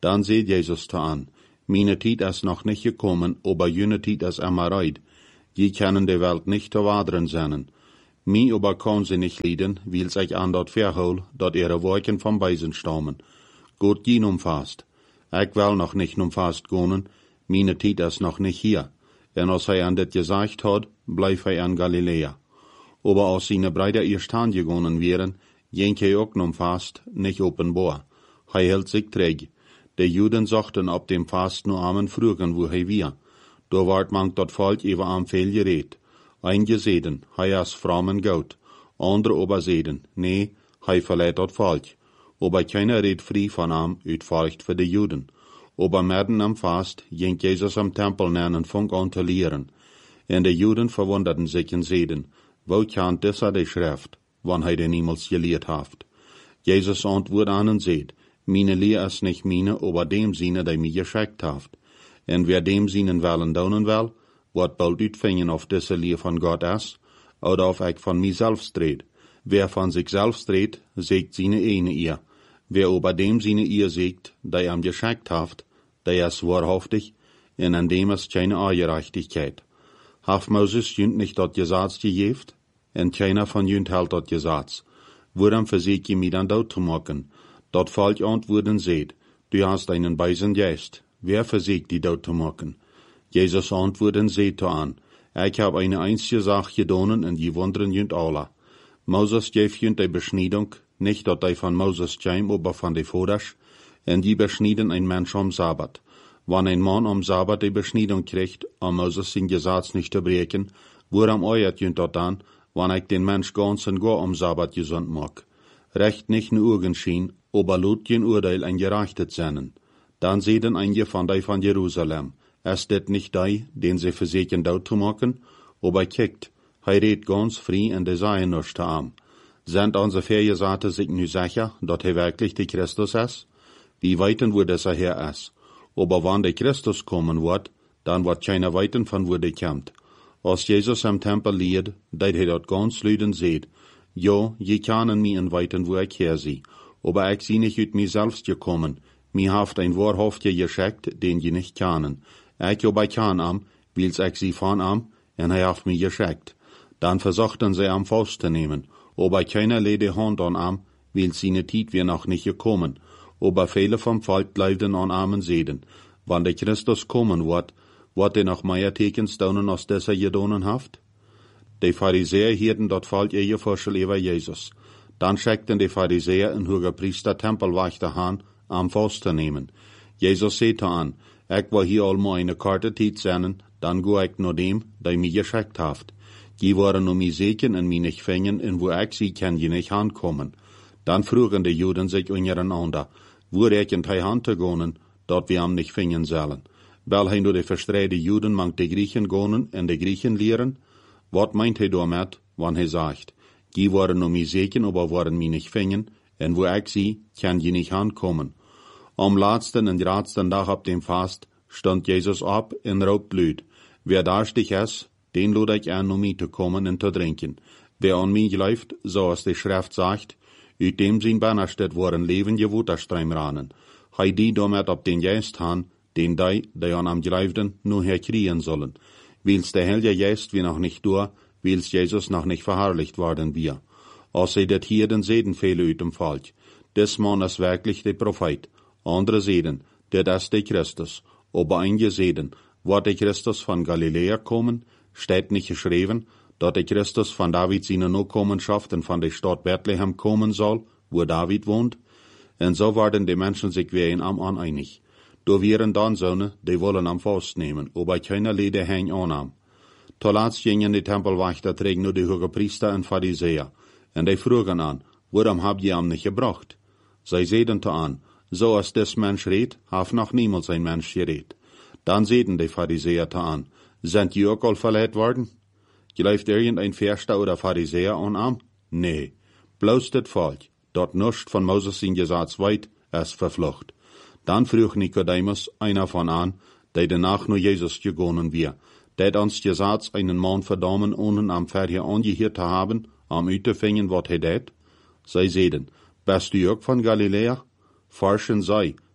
B: Dann seht Jesus zu an, meine Tijd ist noch nicht gekommen, aber jene Tijd ist immer reid. Je können die Welt nicht zu waderen sennen. Mi aber kann sie nicht lieden, weil sich an dort verhol, dort ihre Wolken vom Beisen stammen. Gott gehen umfasst. Ich will noch nicht umfasst gehen, meine Tijd ist noch nicht hier. Und als er an das gesagt hat, bleib er in Galiläa. Aber als seine Brüder erst angegangen wären, ging er auch umfasst, nicht offenbar. Er hält sich träg. Die Juden sagten ab dem Fast nur Amen frügen, wo er wir. Da ward man dort Volk über am viel geredet. Einige seden, er ist fromm und gut. Andere aber seden, nee, er verleiht dort Volk. Aber keiner redet frei von ihm, uit Furcht für die Juden. Aber mitten am Fast ging Jesus am Tempel nähen und fing an zu lehren. Und die Juden verwunderten sich und seden, wo kann dieser die Schrift, wann er den niemals gelehrt haft? Jesus antwortet an und seht, meine Lehr ist nicht meine, aber dem Sinne, der mir geschickt haft. Und wer dem Sinnen wollen daunen will, wird bald uitvingen auf diese Lehr von Gott ist, oder auf ich von mir selbst dreht. Wer von sich selbst dreht, sägt seine eine ihr. Wer aber dem Sinne ihr sägt, der ihm geschickt haft, der ist wahrhaftig, und an dem ist keine Ungerechtigkeit. Haft Moses jünd nicht dort Gesetz gejeft, und keiner von jünd hält dort Gesetz. Woran versucht ihr mich dann dort zu machen? Dort Volk antworten seht, du hast einen beisen Geist. Wer versucht die dort zu machen? Jesus antworten seht an, ich hab eine einzige Sache gedonen und die wundern jünd alle. Moses gef jünd die Beschneidung, nicht dort die von Moses käm, aber von die Voders, und die beschnieden ein Mensch am Sabbat. Wann ein Mann am Sabbat die Beschneidung kriegt, um Moses sein Gesetz nicht zu brechen, woran euert jünd dort an, wann ich den Mensch ganz und gar am Sabbat gesund mag. Recht nicht nur Augen schien, aber lut kein Urteil ein gerechtet seinen. Dann sehen einige von die von Jerusalem, ist det nicht die, den sie versuchen dort zu machen, aber kickt, er redet ganz frei und die seien nur am. Sind unsere Vergesagte sich nu sicher, dass er wirklich der Christus ist? Wie weiten, wo dieser Herr ist. Aber wann der Christus kommen wird, dann wird keiner weiten von wo der kommt. Als Jesus am Tempel lied, dat er dort ganz lüden seht, jo, je können mich inweiten, wo ich her sie, aber ich sie nicht ut mir selbst gekommen, mir haft ein wahrhaftiger geschickt, den je nicht kennen. Ich aber kann am, wils ich sie von am, und er haft mir geschickt. Dann versuchten sie am Faust zu nehmen, aber keiner lede Hand an am, wils seine Tijd wir noch nicht gekommen. Aber viele vom Volk bleibten an Armen sehen. Wann der Christus kommen wird, wird er noch mehr Tekens daunen als dieser gedonen haft? Die Pharisäer hielten dort Volk ihr Vorschel über Jesus. Dann schickten die Pharisäer in Hohepriester Tempelwächter han, am Faust zu nehmen. Jesus sagte an, ich will hier allmal eine Karte Tijd senden, dann go ich nur dem, der mich geschickt haft. Die waren um mich seken und mich nicht fängen, und wo ich sie kann je nicht ankommen. Dann frugen die Juden sich untereinander, wo rekent hij hand te gonen, dat wir am nicht fingen sollen. Weil hij nur die verstreide Juden mangt die Griechen gonen en de Griechen lehren? Wat meint hij damit, wann hij sagt, die waren um mich seken, aber waren mich nicht fingen, en wo ich sie, kann je nicht ankommen. Am letzten und letzten Tag ab dem Fast stand Jesus ab en raubt Blut. Wer darstig ist, den lud ich an, um mich zu kommen und zu trinken. Wer an mich läuft, so als die Schrift sagt, uit dem zijn Bannerstedt waren levende Waterstreimranen. Hij die damit op den Geist han, den die, die an am Gleifden, nur herkriegen sollen. Wils der Heilige Geist wie noch nicht durch, wils Jesus noch nicht verherrlicht worden wir. Als sie det hier den Seden viele uit dem Volk. Des Mann ist wirklich der Prophet. Andere seden, der ist der Christus. Aber einige seden, wird der Christus von Galiläa kommen, steht nicht geschrieben, dat der Christus von David seine Nachkommenschaft und von der Stadt Bethlehem kommen soll, wo David wohnt. Und so waren die Menschen sich wie ein am an einig. Da wären dann Söhne, die wollen am Faust nehmen, aber keiner lede häng anam. Zuletzt gingen die Tempelwächter trägen nur die Hohepriester und Pharisäer. Und die frugen an, warum habt ihr am nicht gebracht? Sie sehen an, so als des Mensch redt, haf noch niemals ein Mensch geredt. Dann sehen die Pharisäer an, sind die auch all verleiht worden? Gleift irgendein Verster oder Pharisäer an am? Nee, bloß das Volk, dort nischt von Moses in Gesetz weit, es verflucht. Dann frug Nikodemus, einer von an, der danach nur Jesus gegonnen wir, der uns Gesetz einen Mann verdammen, ohne am Verher angehört zu haben, am Utefingen, wat he det? Sie seden, bist du auch von Galiläa? Forschen sei,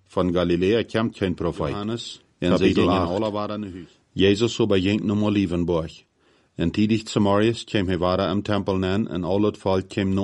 B: Van Galilea komt geen profeet.
C: Johannes,
B: En ze gingen
C: acht.
B: alle waren naar huis. Jezus so beging nog maar Lievenborg. En tidig Samarius kwam hij waren am tempel nen en al het volk kwam